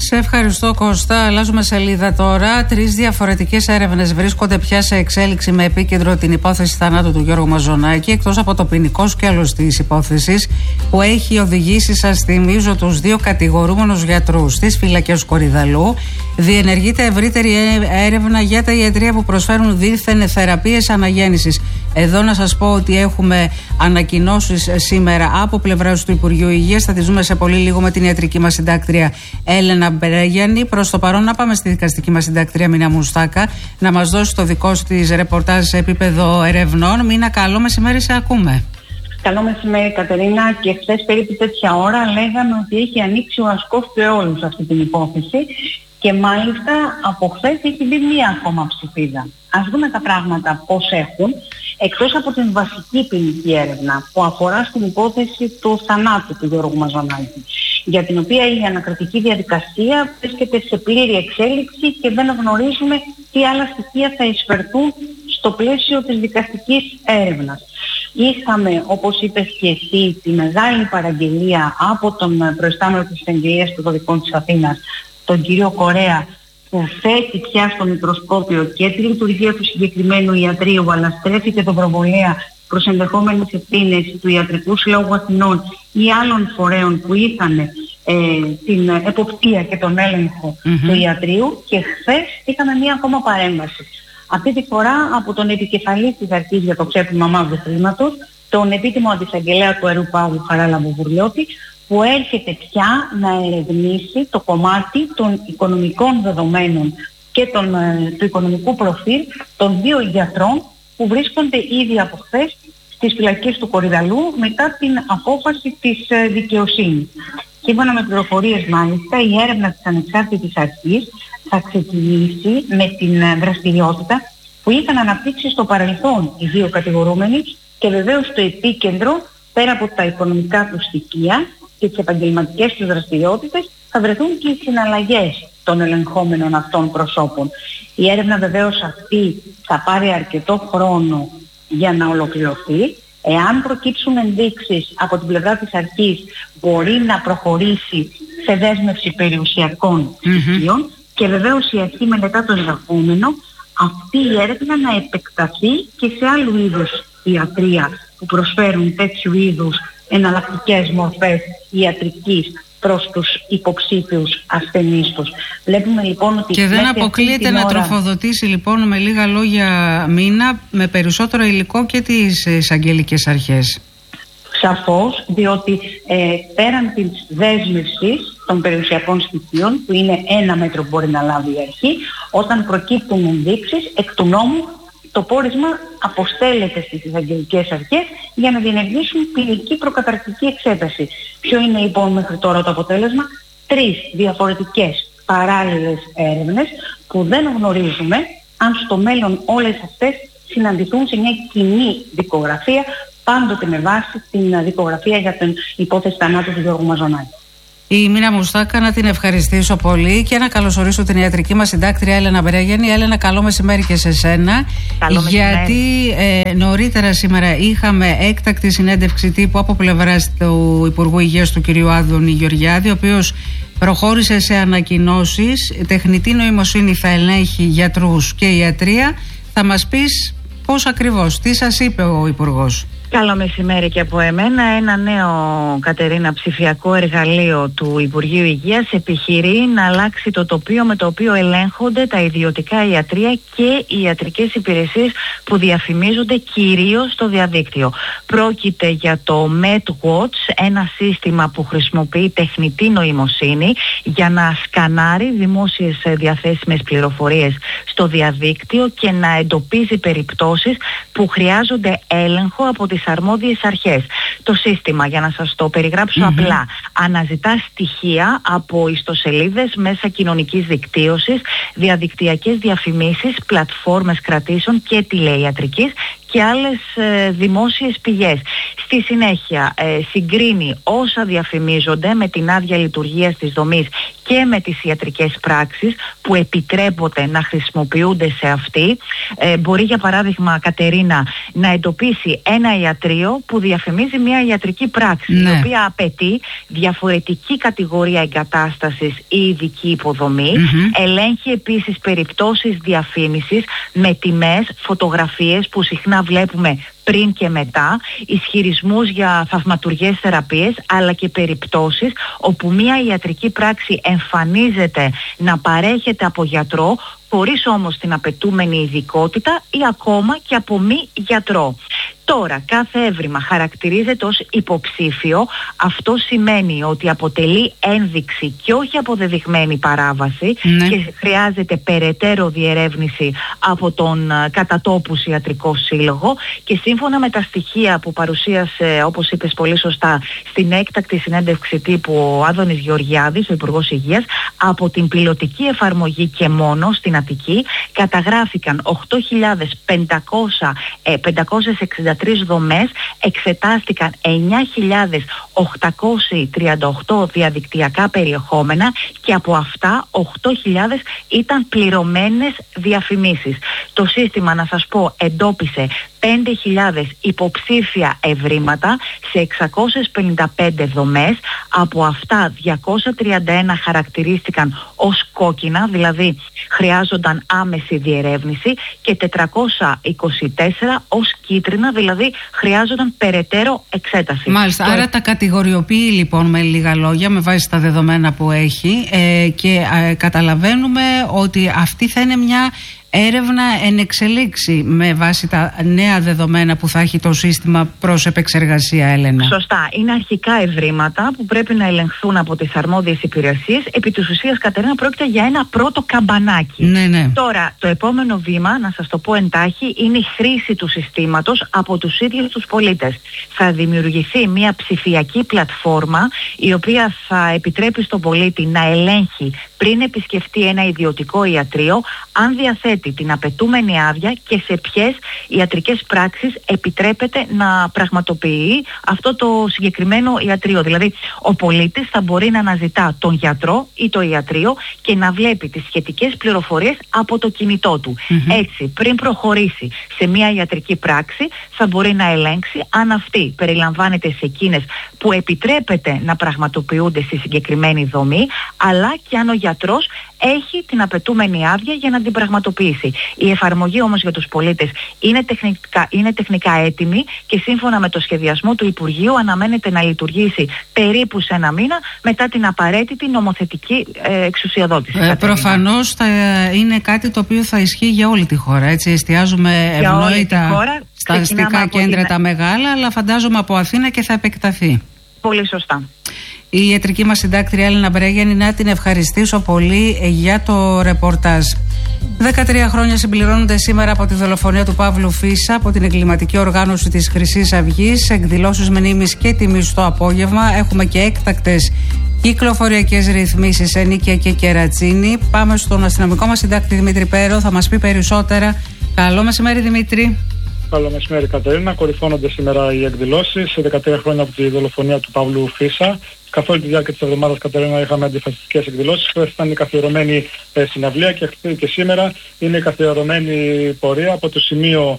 Σε ευχαριστώ, Κώστα. Αλλάζουμε σελίδα τώρα. 3 διαφορετικές έρευνες βρίσκονται πια σε εξέλιξη με επίκεντρο την υπόθεση θανάτου του Γιώργου Μαζονάκη, εκτός από το ποινικό σκέλος της υπόθεσης που έχει οδηγήσει, σας θυμίζω, τους 2 κατηγορούμενους γιατρούς στις φυλακές Κορυδαλού. Διενεργείται ευρύτερη έρευνα για τα ιατρεία που προσφέρουν δίθεν θεραπείες αναγέννησης. Εδώ να σας πω ότι έχουμε ανακοινώσεις σήμερα από πλευράς του Υπουργείου Υγείας. Θα τις δούμε σε πολύ λίγο με την ιατρική μας συντάκτρια Έλενα Μπρέγιανη. Προς το παρόν, να πάμε στη δικαστική μας συντάκτρια Μίνα Μουστάκα να μας δώσει το δικό της ρεπορτάζ σε επίπεδο ερευνών. Μίνα, καλό μεσημέρι, σε ακούμε.
Καλό μεσημέρι, Κατερίνα. Και χθες περίπου τέτοια ώρα λέγαμε ότι έχει ανοίξει ο ασκός του αιώλου σε αυτή την υπόθεση. Και μάλιστα από χθες έχει μπει μία ακόμα ψηφίδα. Ας δούμε τα πράγματα πώς έχουν, εκτός από την βασική ποινική έρευνα που αφορά στην υπόθεση του θανάτου του Γιώργου Μαζονάκη, για την οποία η ανακριτική διαδικασία βρίσκεται σε πλήρη εξέλιξη και δεν γνωρίζουμε τι άλλα στοιχεία θα εισφερθούν στο πλαίσιο της δικαστικής έρευνας. Είχαμε, όπως είπες και εσύ, τη μεγάλη παραγγελία από τον προϊστάμενο της Εισαγγελίας των Δικών της Αθήνας, τον κύριο Κορέα, που θέτει πια στο μικροσκόπιο και τη λειτουργία του συγκεκριμένου ιατρείου, αλλά στρέφει και τον προβολέα προς ενδεχόμενες ευθύνες του Ιατρικού Συλλόγου Αθηνών ή άλλων φορέων που είχαν την εποπτεία και τον έλεγχο του ιατρείου. Και χθες είχαμε μία ακόμα παρέμβαση. Αυτή τη φορά από τον επικεφαλής της αρχής για το ξέπλυμα μαύρου χρήματος, τον επίτιμο αντισαγγελέα του Αερού Παύλου Χαράλαμπου Βουρλιώτη, που έρχεται πια να ερευνήσει το κομμάτι των οικονομικών δεδομένων και του οικονομικού προφίλ των 2 γιατρών που βρίσκονται ήδη από χθες στις φυλακές του Κορυδαλού μετά την απόφαση της δικαιοσύνης. Σύμφωνα με πληροφορίες, μάλιστα, η έρευνα της ανεξάρτητης αρχής θα ξεκινήσει με την δραστηριότητα που είχαν αναπτύξει στο παρελθόν οι 2 κατηγορούμενοι και βεβαίως στο επίκεντρο, πέρα από τα οικονομικά του στοιχεία και τις επαγγελματικές τους δραστηριότητες, θα βρεθούν και οι συναλλαγές των ελεγχόμενων αυτών προσώπων. Η έρευνα βεβαίως αυτή θα πάρει αρκετό χρόνο για να ολοκληρωθεί. Εάν προκύψουν ενδείξεις από την πλευρά της αρχής, μπορεί να προχωρήσει σε δέσμευση περιουσιακών στοιχείων και βεβαίως η αρχή μελετά το ενδεχόμενο αυτή η έρευνα να επεκταθεί και σε άλλου είδους ιατρεία που προσφέρουν τέτοιου είδους εναλλακτικές μορφές ιατρικής προς τους υποψήφιους ασθενείς τους. Βλέπουμε λοιπόν ότι...
Και δεν αποκλείεται να τροφοδοτήσει λοιπόν, με λίγα λόγια, Μίνα, με περισσότερο υλικό και τις εισαγγελικές αρχές.
Σαφώς, διότι πέραν της δέσμευσης των περιουσιακών στοιχείων, που είναι ένα μέτρο που μπορεί να λάβει η αρχή, όταν προκύπτουν ενδείξεις, εκ του νόμου το πόρισμα αποστέλλεται στις εισαγγελικές αρχές για να διενεργήσουν ποινική προκαταρκτική εξέταση. Ποιο είναι λοιπόν μέχρι τώρα το αποτέλεσμα? 3 διαφορετικές παράλληλες έρευνες που δεν γνωρίζουμε αν στο μέλλον όλες αυτές συναντηθούν σε μια κοινή δικογραφία, πάντοτε με βάση την δικογραφία για την υπόθεση θανάτου του Γιώργου Μαζονάκη.
Η Μίνα Μουστάκα, να την ευχαριστήσω πολύ και να καλωσορίσω την ιατρική μας συντάκτρια Έλενα Μπρέγιανη. Έλενα, καλό μεσημέρι και σε σένα. Γιατί νωρίτερα σήμερα είχαμε έκτακτη συνέντευξη τύπου από πλευράς του Υπουργού Υγείας του κ. Άδωνη Γεωργιάδη, ο οποίος προχώρησε σε ανακοινώσεις. Τεχνητή νοημοσύνη θα ελέγχει γιατρούς και ιατρία. Θα μας πεις πώς ακριβώς, τι σας είπε ο Υπουργός?
Καλό μεσημέρι και από εμένα. Ένα νέο, Κατερίνα, ψηφιακό εργαλείο του Υπουργείου Υγείας επιχειρεί να αλλάξει το τοπίο με το οποίο ελέγχονται τα ιδιωτικά ιατρεία και οι ιατρικές υπηρεσίες που διαφημίζονται κυρίως στο διαδίκτυο. Πρόκειται για το MedWatch, ένα σύστημα που χρησιμοποιεί τεχνητή νοημοσύνη για να σκανάρει δημόσιες διαθέσιμες πληροφορίες στο διαδίκτυο και να εντοπίζει περιπτώσεις που χρειάζονται έλεγχο από τις αρμόδιες αρχές. Το σύστημα, για να σας το περιγράψω απλά, αναζητά στοιχεία από ιστοσελίδες, μέσα κοινωνικής δικτύωσης, διαδικτυακές διαφημίσεις, πλατφόρμες κρατήσεων και τηλεϊατρικής και άλλες δημόσιες πηγές. Στη συνέχεια συγκρίνει όσα διαφημίζονται με την άδεια λειτουργίας της δομής και με τις ιατρικές πράξεις που επιτρέπονται να χρησιμοποιούνται σε αυτή. Μπορεί για παράδειγμα, Κατερίνα, να εντοπίσει ένα ιατρείο που διαφημίζει μια ιατρική πράξη, η οποία απαιτεί διαφορετική κατηγορία εγκατάστασης ή ειδική υποδομή. Ελέγχει επίσης περιπτώσεις διαφήμισης με τιμές, φωτογραφίες που συχνά βλέπουμε πριν και μετά, ισχυρισμούς για θαυματουργές θεραπείες, αλλά και περιπτώσεις όπου μια ιατρική πράξη εμφανίζεται να παρέχεται από γιατρό χωρίς όμως την απαιτούμενη ειδικότητα ή ακόμα και από μη γιατρό. Τώρα, κάθε έβριμα χαρακτηρίζεται ως υποψήφιο. Αυτό σημαίνει ότι αποτελεί ένδειξη και όχι αποδεδειγμένη παράβαση και χρειάζεται περαιτέρω διερεύνηση από τον κατατόπους ιατρικό σύλλογο, και σύμφωνα με τα στοιχεία που παρουσίασε, όπως είπες πολύ σωστά, στην έκτακτη συνέντευξη τύπου ο Άδωνης Γεωργιάδης, ο Υπουργός Υγείας, από την πιλωτική εφαρμογή και μόνο στην Αττική καταγράφηκαν 8.563 δομές, εξετάστηκαν 9.838 διαδικτυακά περιεχόμενα και από αυτά 8.000 ήταν πληρωμένες διαφημίσεις. Το σύστημα, να σας πω, εντόπισε 5.000 υποψήφια ευρήματα σε 655 δομές. Από αυτά 231 χαρακτηρίστηκαν ως κόκκινα, δηλαδή χρειάζονταν άμεση διερεύνηση, και 424 ως κίτρινα, δηλαδή χρειάζονταν περαιτέρω εξέταση.
Μάλιστα, άρα τα κατηγοριοποιεί λοιπόν με λίγα λόγια, με βάση τα δεδομένα που έχει, και καταλαβαίνουμε ότι αυτή θα είναι μια έρευνα εν εξελίξη με βάση τα νέα δεδομένα που θα έχει το σύστημα προς επεξεργασία, Έλενα.
Σωστά. Είναι αρχικά ευρήματα που πρέπει να ελεγχθούν από τις αρμόδιες υπηρεσίες. Επί της ουσίας, Κατερίνα, πρόκειται για ένα πρώτο καμπανάκι.
Ναι.
Τώρα, το επόμενο βήμα, να σας το πω εντάχει, είναι η χρήση του συστήματος από τους ίδιους τους πολίτες. Θα δημιουργηθεί μια ψηφιακή πλατφόρμα, η οποία θα επιτρέπει στον πολίτη να ελέγχει πριν επισκεφτεί ένα ιδιωτικό ιατρείο αν διαθέτει την απαιτούμενη άδεια και σε ποιες ιατρικές πράξεις επιτρέπεται να πραγματοποιεί αυτό το συγκεκριμένο ιατρείο. Δηλαδή, ο πολίτης θα μπορεί να αναζητά τον γιατρό ή το ιατρείο και να βλέπει τις σχετικές πληροφορίες από το κινητό του. Έτσι, πριν προχωρήσει σε μια ιατρική πράξη, θα μπορεί να ελέγξει αν αυτή περιλαμβάνεται σε εκείνες που επιτρέπεται να πραγματοποιούνται στη συγκεκριμένη δομή, αλλά και αν ο γιατρός έχει την απαιτούμενη άδεια για να την πραγματοποιήσει. Η εφαρμογή όμως για τους πολίτες είναι τεχνικά έτοιμη και σύμφωνα με το σχεδιασμό του Υπουργείου αναμένεται να λειτουργήσει περίπου σε ένα μήνα μετά την απαραίτητη νομοθετική εξουσιοδότηση.
Προφανώς θα είναι κάτι το οποίο θα ισχύει για όλη τη χώρα. Έτσι, εστιάζουμε ευνόητα στα αστικά κέντρα τα μεγάλα, αλλά φαντάζομαι από Αθήνα και θα επεκταθεί.
Πολύ σωστά.
Η ιατρική μας συντάκτρια Έλενα Μπρέγιανη, να την ευχαριστήσω πολύ για το ρεπορτάζ. 13 χρόνια συμπληρώνονται σήμερα από τη δολοφονία του Παύλου Φίσα από την εγκληματική οργάνωση της Χρυσής Αυγής. Εκδηλώσεις μνήμης και τιμής το απόγευμα. Έχουμε και έκτακτες κυκλοφοριακές ρυθμίσεις σε Νίκαια και Κερατσίνη. Πάμε στον αστυνομικό μας συντάκτη Δημήτρη Πέρο, θα μας πει περισσότερα. Καλό μεσημέρι, Δημήτρη.
Καλό μεσημέρι, Κατερίνα. Κορυφώνονται σήμερα οι εκδηλώσεις. 13 χρόνια από τη δολοφονία του Παύλου Φίσα. Καθ' όλη τη διάρκεια της εβδομάδας, Κατερίνα, είχαμε αντιφασιστικές εκδηλώσεις. Χθες ήταν η καθιερωμένη συναυλία και σήμερα είναι η καθιερωμένη πορεία από το σημείο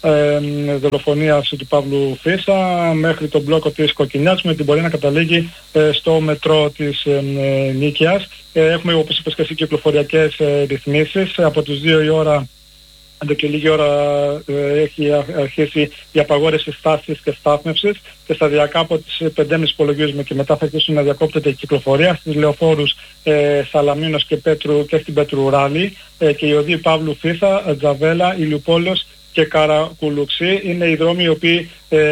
δολοφονίας του Παύλου Φίσα μέχρι τον μπλόκο της Κοκκινιάς, με την πορεία να καταλήγει στο μετρό της Νίκαιας. Έχουμε, όπως είπες και εσύ, κυκλοφοριακές ρυθμίσεις. Από τις 2 η ώρα, αντί και λίγη ώρα, έχει αρχίσει η απαγόρευση στάσης και στάθμευσης και σταδιακά από τις 5.30 υπολογίζουμε και μετά θα αρχίσουν να διακόπτεται η κυκλοφορία στις λεωφόρους Σαλαμίνος και Πέτρου και στην Πετρουράλη, και οι οδοί Παύλου Φίσα, Τζαβέλα, Ηλιουπόλεως και Καρακουλουξή είναι οι δρόμοι οι οποίοι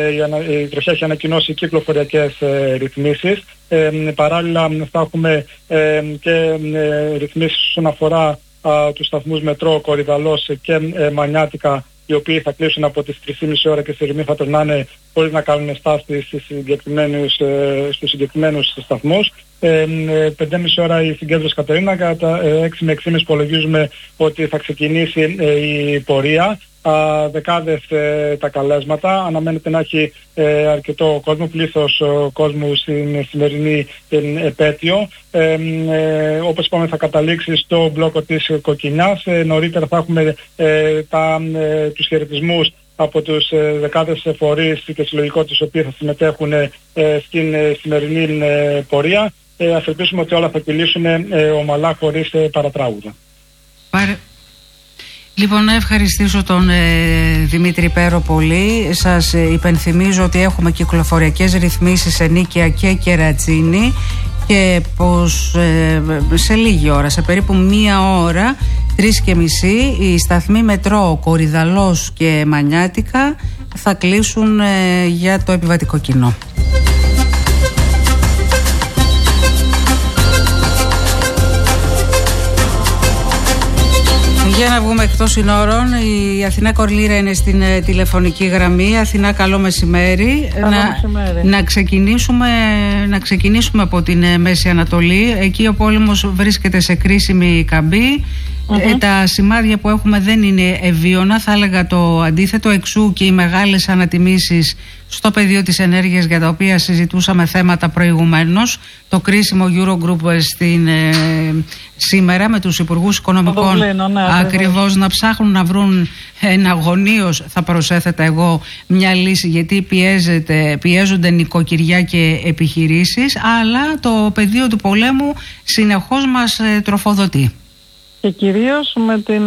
η τροχιά έχει ανακοινώσει κυκλοφοριακές ρυθμίσεις. Παράλληλα θα έχουμε και ρυθμίσεις όσον αφορά τους σταθμούς μετρό Κορυδαλός και Μανιάτικα, οι οποίοι θα κλείσουν από τις 3.30 ώρα και στη Ρημή θα περνάνε χωρίς να κάνουν στάση στους συγκεκριμένους σταθμούς. 5.30 ώρα η συγκέντρωση Κατερίνα, κατά 6 με 6.30 υπολογίζουμε ότι θα ξεκινήσει η πορεία. Δεκάδες τα καλέσματα, αναμένεται να έχει αρκετό κόσμο, πλήθος κόσμου στην σημερινή επέτειο. Όπως είπαμε, θα καταλήξει στο μπλόκο της Κοκκινιάς. Νωρίτερα θα έχουμε τους χαιρετισμούς από τους δεκάδες φορείς και συλλογικότητες οι οποίοι θα συμμετέχουν στην σημερινή πορεία. Ας ελπίσουμε ότι όλα θα κυλήσουν ομαλά, χωρίς παρατράγουδα.
Λοιπόν, να ευχαριστήσω τον Δημήτρη Πέρο πολύ. Σας υπενθυμίζω ότι έχουμε κυκλοφοριακές ρυθμίσεις σε Νίκαια και Κερατσίνη και πως σε λίγη ώρα, σε περίπου μία ώρα, 3:30, οι σταθμοί μετρό Κορυδαλός και Μανιάτικα θα κλείσουν για το επιβατικό κοινό. Για να βγούμε εκτός συνόρων, η Αθηνά Κορλήρα είναι στην τηλεφωνική γραμμή. Αθηνά, καλό μεσημέρι. Να ξεκινήσουμε από την Μέση Ανατολή. Εκεί ο πόλεμος βρίσκεται σε κρίσιμη καμπή. Τα σημάδια που έχουμε δεν είναι ευίωνα, θα έλεγα το αντίθετο, εξού και οι μεγάλες ανατιμήσεις στο πεδίο της ενέργειας για τα οποία συζητούσαμε θέματα προηγουμένως. Το κρίσιμο Eurogroup σήμερα με τους υπουργούς οικονομικών ακριβώς να ψάχνουν να βρουν εναγωνίως, θα προσέθετα εγώ, μια λύση, γιατί πιέζονται νοικοκυριά και επιχειρήσεις, αλλά το πεδίο του πολέμου συνεχώς μας τροφοδοτεί.
Και κυρίως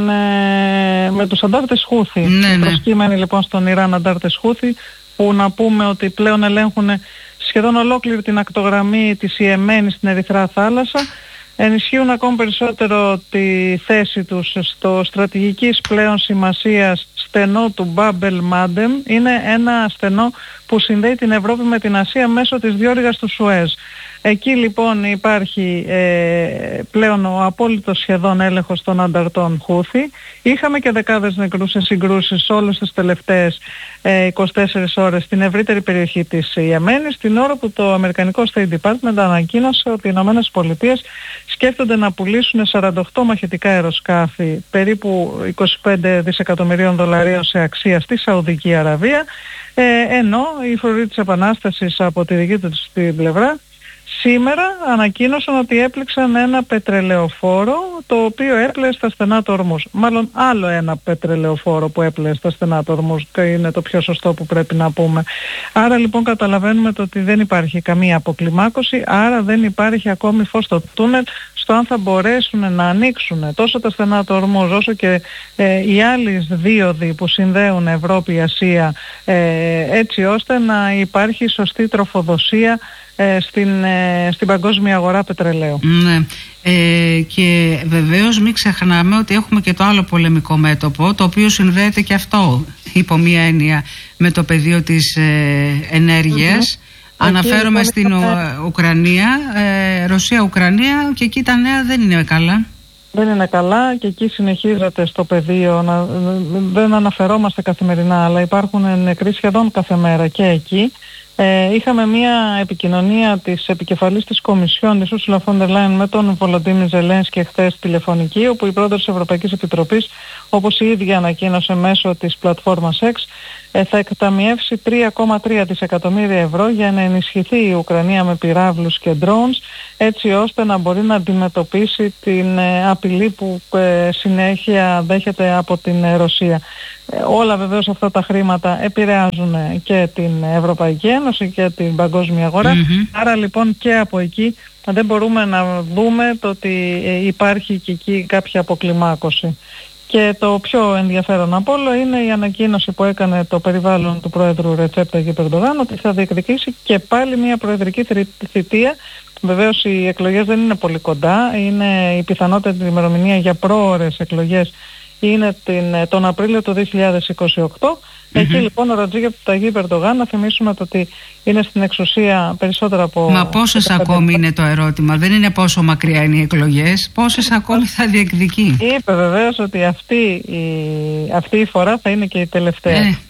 με τους αντάρτες Χούθη. Προσκύμενοι λοιπόν στον Ιράν αντάρτες Χούθη, που να πούμε ότι πλέον ελέγχουν σχεδόν ολόκληρη την ακτογραμμή της Ιεμένη στην Ερυθρά Θάλασσα, ενισχύουν ακόμη περισσότερο τη θέση τους στο στρατηγικής πλέον σημασίας στενό του Μπάμπελ Μάντεμ. Είναι ένα στενό που συνδέει την Ευρώπη με την Ασία μέσω της διόρυγας του Σουέζ. Εκεί λοιπόν υπάρχει πλέον ο απόλυτος σχεδόν έλεγχος των ανταρτών Χούθη. Είχαμε και δεκάδες νεκρούς σε συγκρούσεις όλες τις τελευταίες 24 ώρες στην ευρύτερη περιοχή της Ιεμένης, την ώρα που το Αμερικανικό State Department ανακοίνωσε ότι οι Ηνωμένες Πολιτείες σκέφτονται να πουλήσουν 48 μαχητικά αεροσκάφη περίπου 25 δισεκατομμυρίων δολαρίων σε αξία στη Σαουδική Αραβία, ενώ οι φορείς της Επανάστασης από τη δική τους την πλευρά σήμερα ανακοίνωσαν ότι έπληξαν ένα πετρελαιοφόρο το οποίο έπλεε στα στενά του Ορμούζ. Μάλλον άλλο ένα πετρελαιοφόρο που έπλεε στα στενά του Ορμούζ, και είναι το πιο σωστό που πρέπει να πούμε. Άρα λοιπόν καταλαβαίνουμε το ότι δεν υπάρχει καμία αποκλιμάκωση, άρα δεν υπάρχει ακόμη φως στο τούνελ στο αν θα μπορέσουν να ανοίξουν τόσο τα στενά του Ορμούζ όσο και οι άλλοι δίωδοι που συνδέουν Ευρώπη-Ασία, έτσι ώστε να υπάρχει σωστή τροφοδοσία στην παγκόσμια αγορά πετρελαίου. Ναι.
Και βεβαίως μην ξεχνάμε ότι έχουμε και το άλλο πολεμικό μέτωπο, το οποίο συνδέεται και αυτό υπό μία έννοια με το πεδίο της ενέργειας. Αναφέρομαι στην Ουκρανία, Ρωσία-Ουκρανία, και εκεί τα νέα δεν είναι καλά.
Δεν είναι καλά και εκεί συνεχίζεται στο πεδίο, δεν αναφερόμαστε καθημερινά, αλλά υπάρχουν νεκροί σχεδόν κάθε μέρα και εκεί. Είχαμε μια επικοινωνία της επικεφαλής της Κομισιόν, της Ursula von der Leyen, με τον Βολοντίμιρ Ζελένσκι χθες τηλεφωνική, όπου η πρόεδρος της Ευρωπαϊκής Επιτροπής, όπως η ίδια ανακοίνωσε μέσω της πλατφόρμας X, θα εκταμιεύσει 3,3 δισεκατομμύρια ευρώ για να ενισχυθεί η Ουκρανία με πυράβλους και drones, έτσι ώστε να μπορεί να αντιμετωπίσει την απειλή που συνέχεια δέχεται από την Ρωσία. Όλα βεβαίως αυτά τα χρήματα επηρεάζουν και την Ευρωπαϊκή Ένωση και την παγκόσμια αγορά. Άρα λοιπόν και από εκεί δεν μπορούμε να δούμε το ότι υπάρχει και εκεί κάποια αποκλιμάκωση. Και το πιο ενδιαφέρον από όλο είναι η ανακοίνωση που έκανε το περιβάλλον του Πρόεδρου Ρετζέπ Ταγιπ Ερντογάν, ότι θα διεκδικήσει και πάλι μια προεδρική θητεία. Βεβαίως οι εκλογές δεν είναι πολύ κοντά, είναι η πιθανότητα την ημερομηνία για πρόωρες εκλογές είναι τον Απρίλιο του 2028. Εκεί λοιπόν ο Ρετζέπ Ταγιπ Ερντογάν, να θυμίσουμε το ότι είναι στην εξουσία περισσότερα από...
Μα πόσες ακόμη είναι το ερώτημα, δεν είναι πόσο μακριά είναι οι εκλογές, πόσες ακόμη θα διεκδικεί.
Είπε βεβαίως ότι αυτή η φορά θα είναι και η τελευταία.